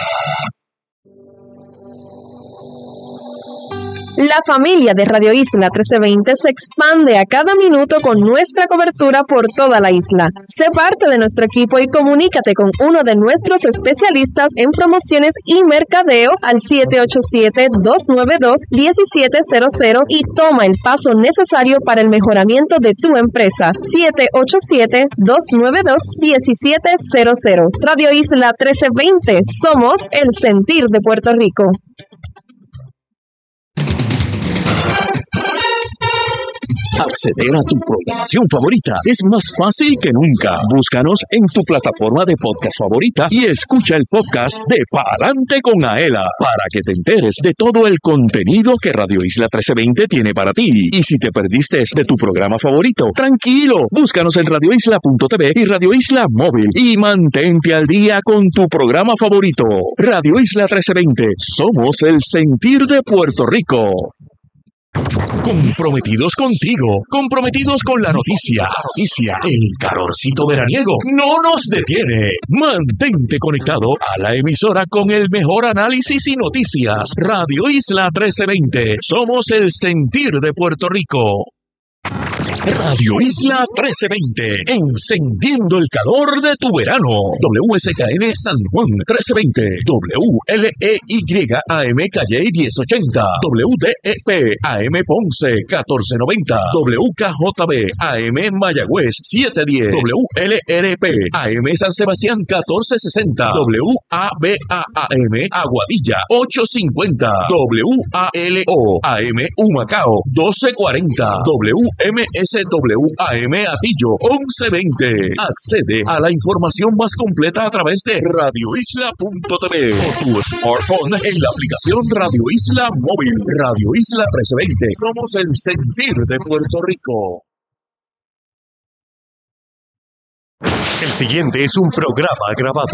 La familia de Radio Isla trece veinte se expande a cada minuto con nuestra cobertura por toda la isla. Sé parte de nuestro equipo y comunícate con uno de nuestros especialistas en promociones y mercadeo al siete ocho siete, dos nueve dos, uno siete cero cero y toma el paso necesario para el mejoramiento de tu empresa. siete ocho siete, dos nueve dos, uno siete cero cero. Radio Isla trece veinte. Somos el sentir de Puerto Rico. Acceder a tu programación favorita es más fácil que nunca. Búscanos en tu plataforma de podcast favorita y escucha el podcast de Palante con Aela para que te enteres de todo el contenido que Radio Isla trece veinte tiene para ti. Y si te perdiste de tu programa favorito, tranquilo, búscanos en radio isla punto t v y Radio Isla Móvil y mantente al día con tu programa favorito. Radio Isla trece veinte, somos el sentir de Puerto Rico. Comprometidos contigo, comprometidos con la noticia, noticia, el calorcito veraniego no nos detiene. Mantente conectado a la emisora con el mejor análisis y noticias. Radio Isla trece veinte, somos el sentir de Puerto Rico. Radio Isla trece veinte, encendiendo el calor de tu verano. W S K N San Juan trece veinte, W L E Y A M Calley diez ochenta, W D E P A M Ponce catorce noventa, W K J B A M Mayagüez siete diez, W L R P A M San Sebastián catorce sesenta, W A B A A M Aguadilla ocho cincuenta, W A L O A M Humacao doce cuarenta, W M S S W A M Atillo once veinte. Accede a la información más completa a través de radio isla punto t v o tu smartphone en la aplicación Radio Isla Móvil. Radio Isla trece veinte. Somos el sentir de Puerto Rico. El siguiente es un programa grabado.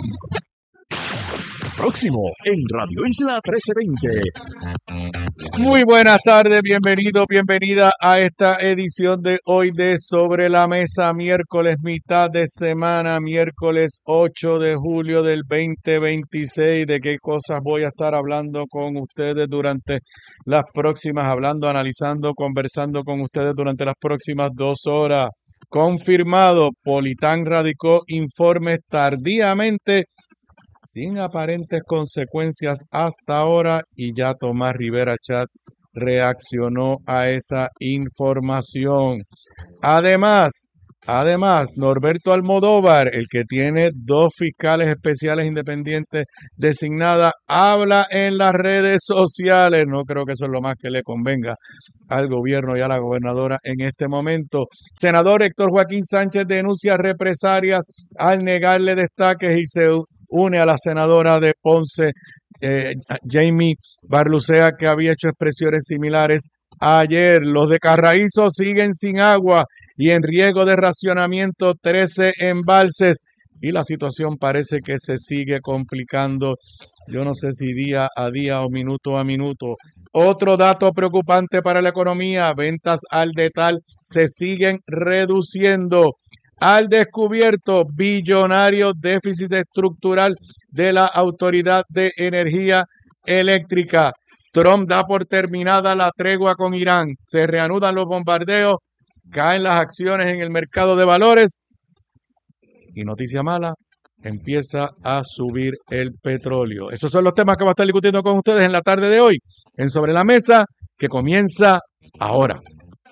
Próximo en Radio Isla trece veinte. Muy buenas tardes, bienvenido, bienvenida a esta edición de hoy de Sobre la Mesa, miércoles, mitad de semana, miércoles ocho de julio del veinte veintiséis. ¿De qué cosas voy a estar hablando con ustedes durante las próximas, hablando, analizando, conversando con ustedes durante las próximas dos horas? Confirmado, Politán radicó informes tardíamente, sin aparentes consecuencias hasta ahora, y ya Tomás Rivera Chat reaccionó a esa información. Además, además, Norberto Almodóvar, el que tiene dos fiscales especiales independientes designadas, habla en las redes sociales. No creo que eso es lo más que le convenga al gobierno y a la gobernadora en este momento. Senador Héctor Joaquín Sánchez denuncia represalias al negarle destaques y se une a la senadora de Ponce, eh, Jamie Barlucea, que había hecho expresiones similares ayer. Los de Carraízo siguen sin agua y en riesgo de racionamiento trece embalses, y la situación parece que se sigue complicando. Yo no sé si día a día o minuto a minuto. Otro dato preocupante para la economía: ventas al detal se siguen reduciendo. Al descubierto, billonario déficit estructural de la Autoridad de Energía Eléctrica. Trump da por terminada la tregua con Irán. Se reanudan los bombardeos, caen las acciones en el mercado de valores y, noticia mala, empieza a subir el petróleo. Esos son los temas que vamos a estar discutiendo con ustedes en la tarde de hoy en Sobre la Mesa, que comienza ahora.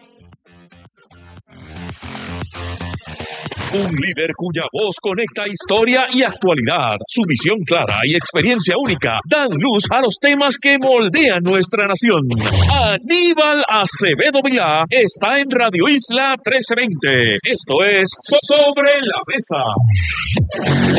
Un líder cuya voz conecta historia y actualidad. Su visión clara y experiencia única dan luz a los temas que moldean nuestra nación. Aníbal Acevedo Vilá está en Radio Isla trece veinte. Esto es Sobre la Mesa.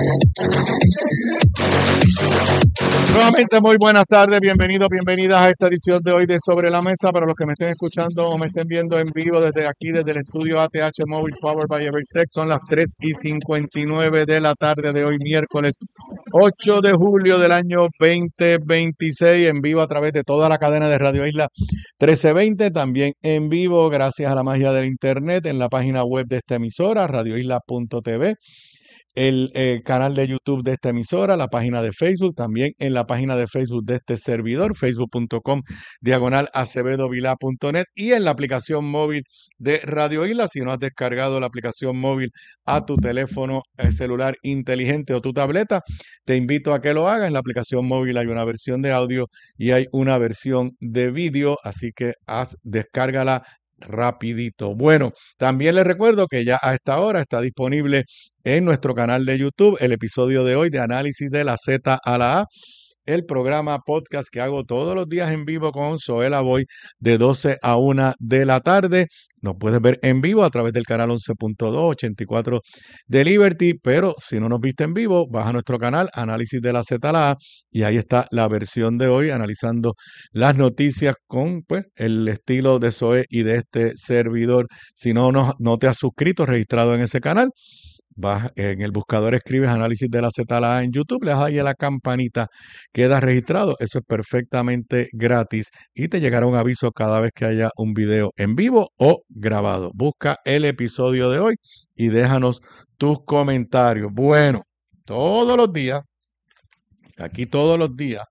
Nuevamente, muy buenas tardes, bienvenidos, bienvenidas a esta edición de hoy de Sobre la Mesa. Para los que me estén escuchando o me estén viendo en vivo desde aquí, desde el estudio A T H Mobile Powered by Evertech, son las tres y cincuenta y nueve de la tarde de hoy, miércoles ocho de julio del año veinte veintiséis, en vivo a través de toda la cadena de Radio Isla trece veinte, también en vivo gracias a la magia del internet en la página web de esta emisora, radio isla punto t v. El, el canal de YouTube de esta emisora, la página de Facebook, también en la página de Facebook de este servidor, facebook punto com diagonal acevedo vilá punto net, y en la aplicación móvil de Radio Isla. Si no has descargado la aplicación móvil a tu teléfono eh, celular inteligente o tu tableta, te invito a que lo hagas. En la aplicación móvil hay una versión de audio y hay una versión de vídeo, así que haz, descárgala rapidito. Bueno, también les recuerdo que ya a esta hora está disponible en nuestro canal de YouTube el episodio de hoy de Análisis de la Z a la A, el programa podcast que hago todos los días en vivo con Zoela Boy de doce a una de la tarde. Nos puedes ver en vivo a través del canal once punto dos, ochenta y cuatro de Liberty, pero si no nos viste en vivo, vas a nuestro canal Análisis de la Z a la A y ahí está la versión de hoy analizando las noticias con pues el estilo de Zoe y de este servidor. Si no, no, no te has suscrito, registrado en ese canal, vas en el buscador, escribes Análisis de la Z a la A en YouTube, le das ahí a la campanita, quedas registrado. Eso es perfectamente gratis y te llegará un aviso cada vez que haya un video en vivo o grabado. Busca el episodio de hoy y déjanos tus comentarios. Bueno, todos los días, aquí todos los días,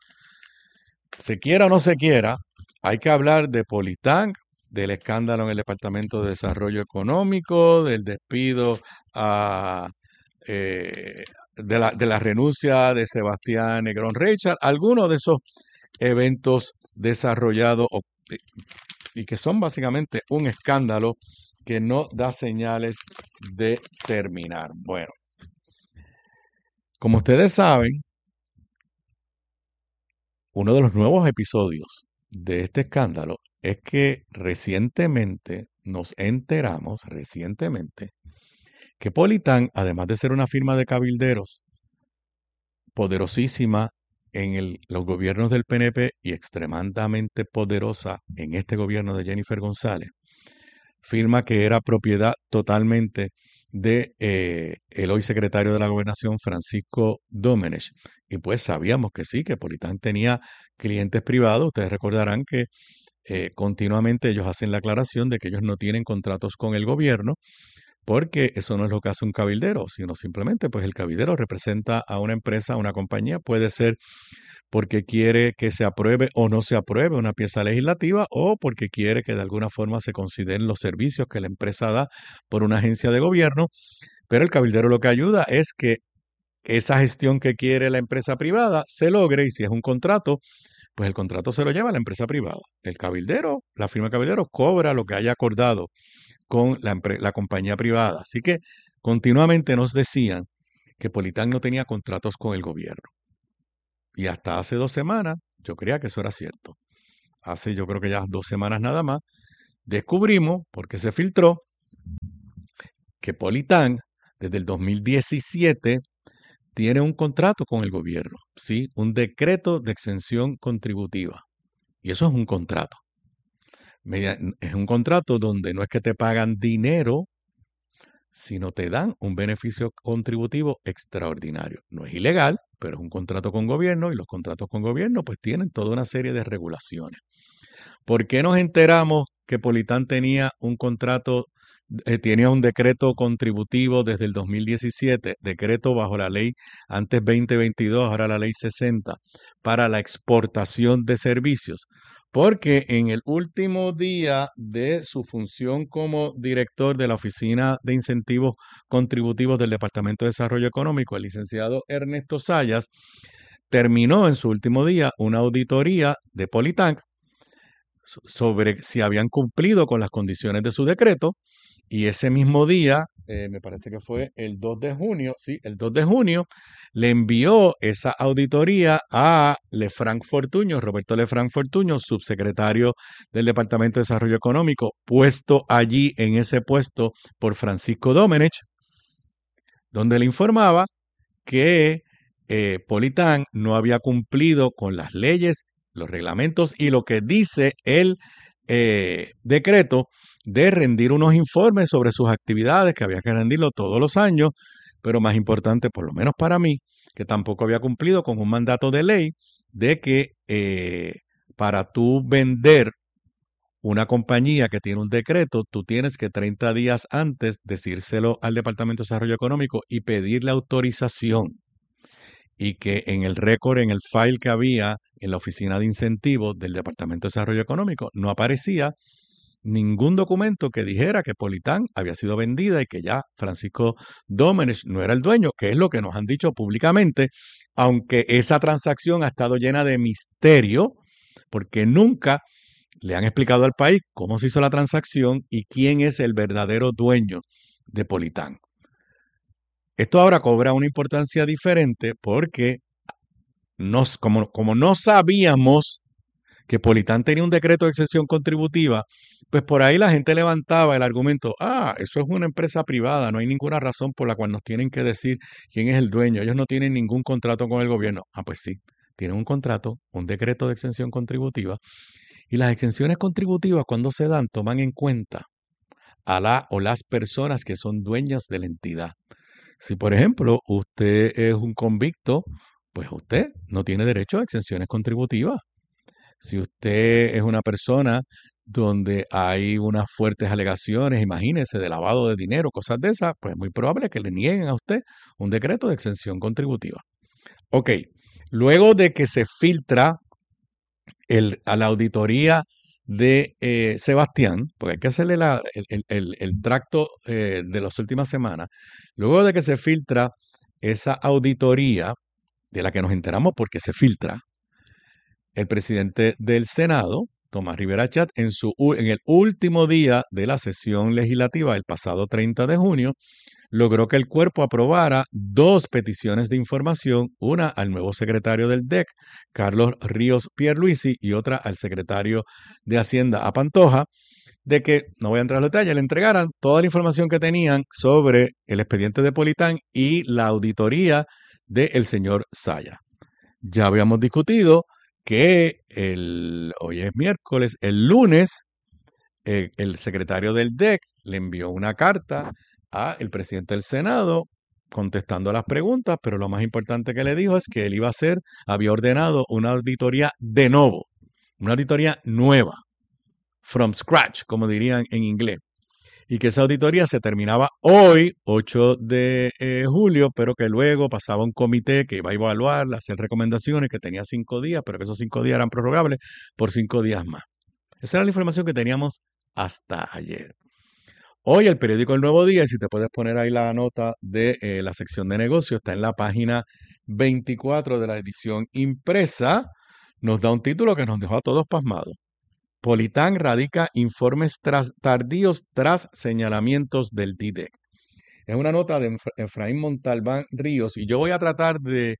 se quiera o no se quiera, hay que hablar de Politán, del escándalo en el Departamento de Desarrollo Económico, del despido a, eh, de, la, de la renuncia de Sebastián Negrón Richard, algunos de esos eventos desarrollados o, y que son básicamente un escándalo que no da señales de terminar. Bueno, como ustedes saben, uno de los nuevos episodios de este escándalo es que recientemente nos enteramos recientemente que Politán, además de ser una firma de cabilderos poderosísima en el- los gobiernos del P N P y extremadamente poderosa en este gobierno de Jennifer González, firma que era propiedad totalmente de eh, el hoy secretario de la Gobernación, Francisco Domenech. Y pues sabíamos que sí, que Politán tenía clientes privados. Ustedes recordarán que eh, continuamente ellos hacen la aclaración de que ellos no tienen contratos con el gobierno, porque eso no es lo que hace un cabildero, sino simplemente pues el cabildero representa a una empresa, a una compañía, puede ser porque quiere que se apruebe o no se apruebe una pieza legislativa o porque quiere que de alguna forma se consideren los servicios que la empresa da por una agencia de gobierno, pero el cabildero lo que ayuda es que esa gestión que quiere la empresa privada se logre, y si es un contrato, pues el contrato se lo lleva a la empresa privada. El cabildero, la firma de cabildero, cobra lo que haya acordado con la, empre- la compañía privada. Así que continuamente nos decían que Politán no tenía contratos con el gobierno. Y hasta hace dos semanas yo creía que eso era cierto. Hace yo creo que ya dos semanas nada más, descubrimos, porque se filtró, que Politán desde el dos mil diecisiete tiene un contrato con el gobierno, ¿sí? Un decreto de exención contributiva. Y eso es un contrato. Media- Es un contrato donde no es que te pagan dinero, sino te dan un beneficio contributivo extraordinario. No es ilegal, pero es un contrato con gobierno y los contratos con gobierno pues tienen toda una serie de regulaciones. ¿Por qué nos enteramos que Politán tenía un contrato, eh, tenía un decreto contributivo desde el dos mil diecisiete, decreto bajo la ley antes veinte veintidós, ahora la ley sesenta, para la exportación de servicios? Porque en el último día de su función como director de la Oficina de Incentivos Contributivos del Departamento de Desarrollo Económico, el licenciado Ernesto Sayas terminó en su último día una auditoría de Politán so- sobre si habían cumplido con las condiciones de su decreto, y ese mismo día, eh, me parece que fue el dos de junio, sí, el dos de junio, le envió esa auditoría a Lefranc Fortuño, Roberto Lefranc Fortuño, subsecretario del Departamento de Desarrollo Económico, puesto allí en ese puesto por Francisco Domenech, donde le informaba que eh, Politán no había cumplido con las leyes, los reglamentos y lo que dice el eh, decreto de rendir unos informes sobre sus actividades, que había que rendirlo todos los años, pero más importante, por lo menos para mí, que tampoco había cumplido con un mandato de ley de que eh, para tú vender una compañía que tiene un decreto, tú tienes que treinta días antes decírselo al Departamento de Desarrollo Económico y pedirle autorización. Y que en el récord, en el file que había en la oficina de incentivos del Departamento de Desarrollo Económico, no aparecía ningún documento que dijera que Politán había sido vendida y que ya Francisco Domenech no era el dueño, que es lo que nos han dicho públicamente, aunque esa transacción ha estado llena de misterio, porque nunca le han explicado al país cómo se hizo la transacción y quién es el verdadero dueño de Politán. Esto ahora cobra una importancia diferente porque nos, como, como no sabíamos que Politán tenía un decreto de exención contributiva, pues por ahí la gente levantaba el argumento, ah, eso es una empresa privada, no hay ninguna razón por la cual nos tienen que decir quién es el dueño, ellos no tienen ningún contrato con el gobierno. Ah, pues sí, tienen un contrato, un decreto de exención contributiva, y las exenciones contributivas cuando se dan toman en cuenta a la o las personas que son dueñas de la entidad. Si, por ejemplo, usted es un convicto, pues usted no tiene derecho a exenciones contributivas. Si usted es una persona donde hay unas fuertes alegaciones, imagínese, de lavado de dinero, cosas de esas, pues es muy probable que le nieguen a usted un decreto de exención contributiva. Ok, luego de que se filtra el, a la auditoría de eh, Sebastián, porque hay que hacerle la, el, el, el, el tracto eh, de las últimas semanas, luego de que se filtra esa auditoría, de la que nos enteramos porque se filtra, el presidente del Senado, Tomás Rivera Chat, en, su, en el último día de la sesión legislativa, el pasado treinta de junio, logró que el cuerpo aprobara dos peticiones de información, una al nuevo secretario del D E C, Carlos Ríos Pierluisi, y otra al secretario de Hacienda, a Pantoja, de que, no voy a entrar en los detalles, le entregaran toda la información que tenían sobre el expediente de Politán y la auditoría del señor Saya. Ya habíamos discutido que el, hoy es miércoles, el lunes, eh, el secretario del D E C le envió una carta al presidente del Senado contestando las preguntas, pero lo más importante que le dijo es que él iba a hacer, había ordenado una auditoría de nuevo, una auditoría nueva, from scratch, como dirían en inglés, y que esa auditoría se terminaba hoy, ocho de julio, pero que luego pasaba un comité que iba a evaluarla, hacer recomendaciones, que tenía cinco días, pero que esos cinco días eran prorrogables por cinco días más. Esa era la información que teníamos hasta ayer. Hoy el periódico El Nuevo Día, y si te puedes poner ahí la nota de eh, la sección de negocios, está en la página veinticuatro de la edición impresa, nos da un título que nos dejó a todos pasmados. Politán radica informes tras, tardíos tras señalamientos del D I D E C. Es una nota de Efraín Montalbán Ríos y yo voy a tratar de,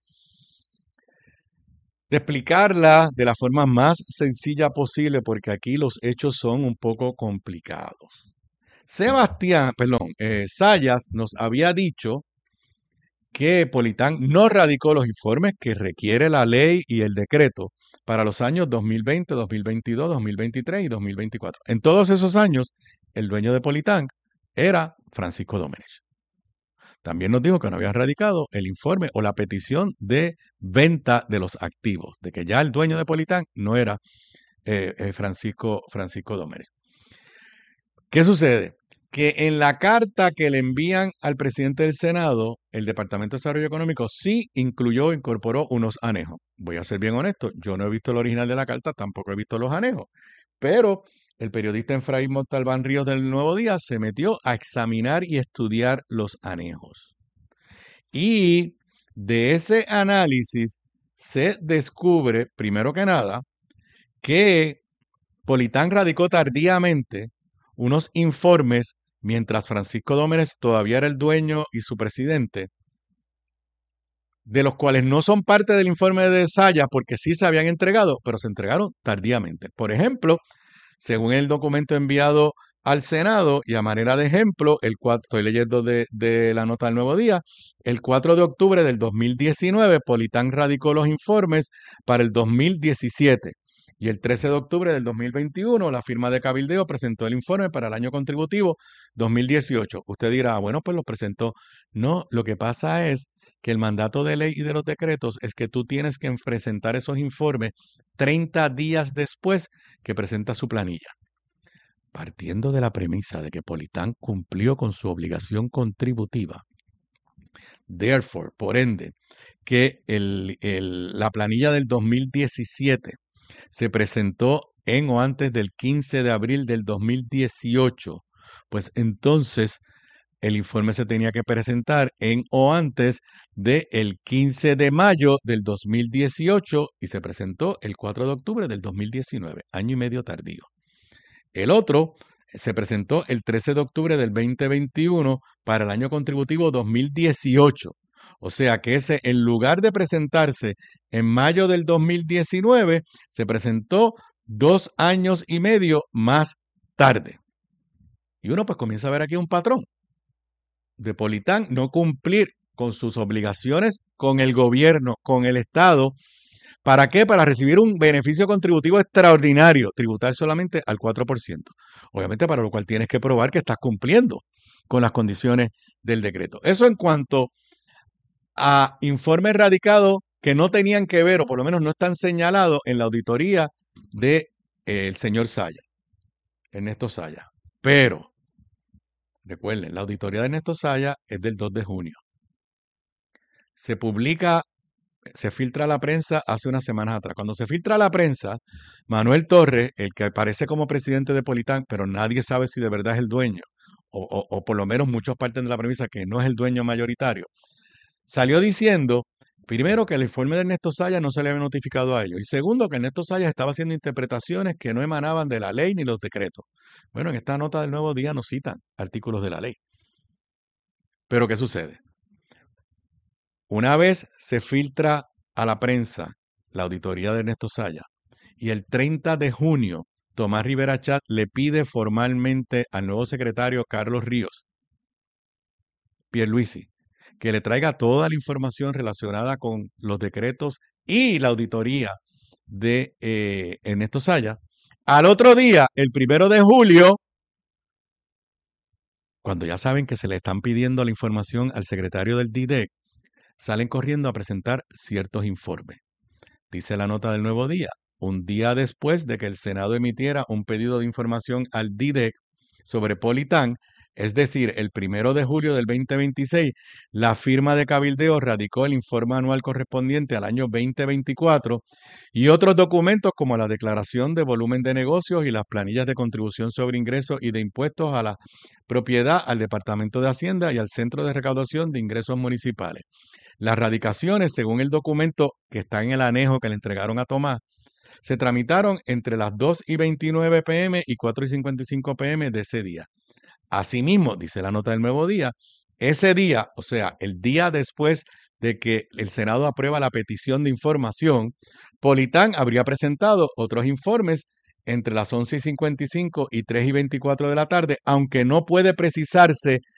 de explicarla de la forma más sencilla posible porque aquí los hechos son un poco complicados. Sebastián, perdón, eh, Sayas nos había dicho que Politán no radicó los informes que requiere la ley y el decreto para los años dos mil veinte, dos mil veintidós, dos mil veintitrés y dos mil veinticuatro. En todos esos años, el dueño de Politán era Francisco Domenech. También nos dijo que no había radicado el informe o la petición de venta de los activos, de que ya el dueño de Politán no era eh, eh, Francisco, Francisco Domenech. ¿Qué sucede? Que en la carta que le envían al presidente del Senado, el Departamento de Desarrollo Económico sí incluyó, incorporó unos anejos. Voy a ser bien honesto, yo no he visto el original de la carta, tampoco he visto los anejos, pero el periodista Efraín Montalbán Ríos del Nuevo Día se metió a examinar y estudiar los anejos. Y de ese análisis se descubre, primero que nada, que Politán radicó tardíamente unos informes mientras Francisco Domenech todavía era el dueño y su presidente, de los cuales no son parte del informe de Sayas porque sí se habían entregado, pero se entregaron tardíamente. Por ejemplo, según el documento enviado al Senado, y a manera de ejemplo, el cuatro, estoy leyendo de, de la nota del Nuevo Día, el cuatro de octubre del dos mil diecinueve, Politán radicó los informes para el dos mil diecisiete. Y el trece de octubre del dos mil veintiuno, la firma de cabildeo presentó el informe para el año contributivo dos mil dieciocho. Usted dirá, bueno, pues lo presentó. No, lo que pasa es que el mandato de ley y de los decretos es que tú tienes que presentar esos informes treinta días después que presenta su planilla. Partiendo de la premisa de que Politán cumplió con su obligación contributiva, therefore, por ende, que el, el, la planilla del dos mil diecisiete se presentó en o antes del quince de abril del dos mil dieciocho, pues entonces el informe se tenía que presentar en o antes del quince de mayo del dos mil dieciocho y se presentó el cuatro de octubre del dos mil diecinueve, año y medio tardío. El otro se presentó el trece de octubre del veinte veintiuno para el año contributivo dos mil dieciocho. O sea que ese, en lugar de presentarse en mayo del dos mil diecinueve, se presentó dos años y medio más tarde. Y uno pues comienza a ver aquí un patrón de Politán no cumplir con sus obligaciones con el gobierno, con el Estado. ¿Para qué? Para recibir un beneficio contributivo extraordinario, tributar solamente al cuatro por ciento. Obviamente para lo cual tienes que probar que estás cumpliendo con las condiciones del decreto. Eso en cuanto a informes radicados que no tenían que ver, o por lo menos no están señalados en la auditoría del de, eh, señor Saya, Ernesto Saya. Pero, recuerden, la auditoría de Ernesto Saya es del dos de junio. Se publica, se filtra a la prensa hace unas semanas atrás. Cuando se filtra a la prensa, Manuel Torres, el que aparece como presidente de Politán, pero nadie sabe si de verdad es el dueño, o, o, o por lo menos muchos parten de la premisa que no es el dueño mayoritario, salió diciendo, primero, que el informe de Ernesto Saya no se le había notificado a ellos. Y segundo, que Ernesto Saya estaba haciendo interpretaciones que no emanaban de la ley ni los decretos. Bueno, en esta nota del Nuevo Día no citan artículos de la ley. Pero, ¿qué sucede? Una vez se filtra a la prensa la auditoría de Ernesto Saya y el treinta de junio Tomás Rivera Chat le pide formalmente al nuevo secretario Carlos Ríos Pierluisi que le traiga toda la información relacionada con los decretos y la auditoría de eh, Ernesto Saya. Al otro día, el primero de julio, cuando ya saben que se le están pidiendo la información al secretario del D I D E C, salen corriendo a presentar ciertos informes. Dice la nota del Nuevo Día, un día después de que el Senado emitiera un pedido de información al D I D E C sobre Politán, es decir, el primero de julio del veinte veintiséis, la firma de cabildeo radicó el informe anual correspondiente al año veinte veinticuatro y otros documentos como la declaración de volumen de negocios y las planillas de contribución sobre ingresos y de impuestos a la propiedad al Departamento de Hacienda y al Centro de Recaudación de Ingresos Municipales. Las radicaciones, según el documento que está en el anejo que le entregaron a Tomás, se tramitaron entre las dos y veintinueve p m y cuatro y cincuenta y cinco p m de ese día. Asimismo, dice la nota del Nuevo Día, ese día, o sea, el día después de que el Senado aprueba la petición de información, Politán habría presentado otros informes entre las once y cincuenta y cinco y tres y veinticuatro de la tarde, aunque no puede precisarse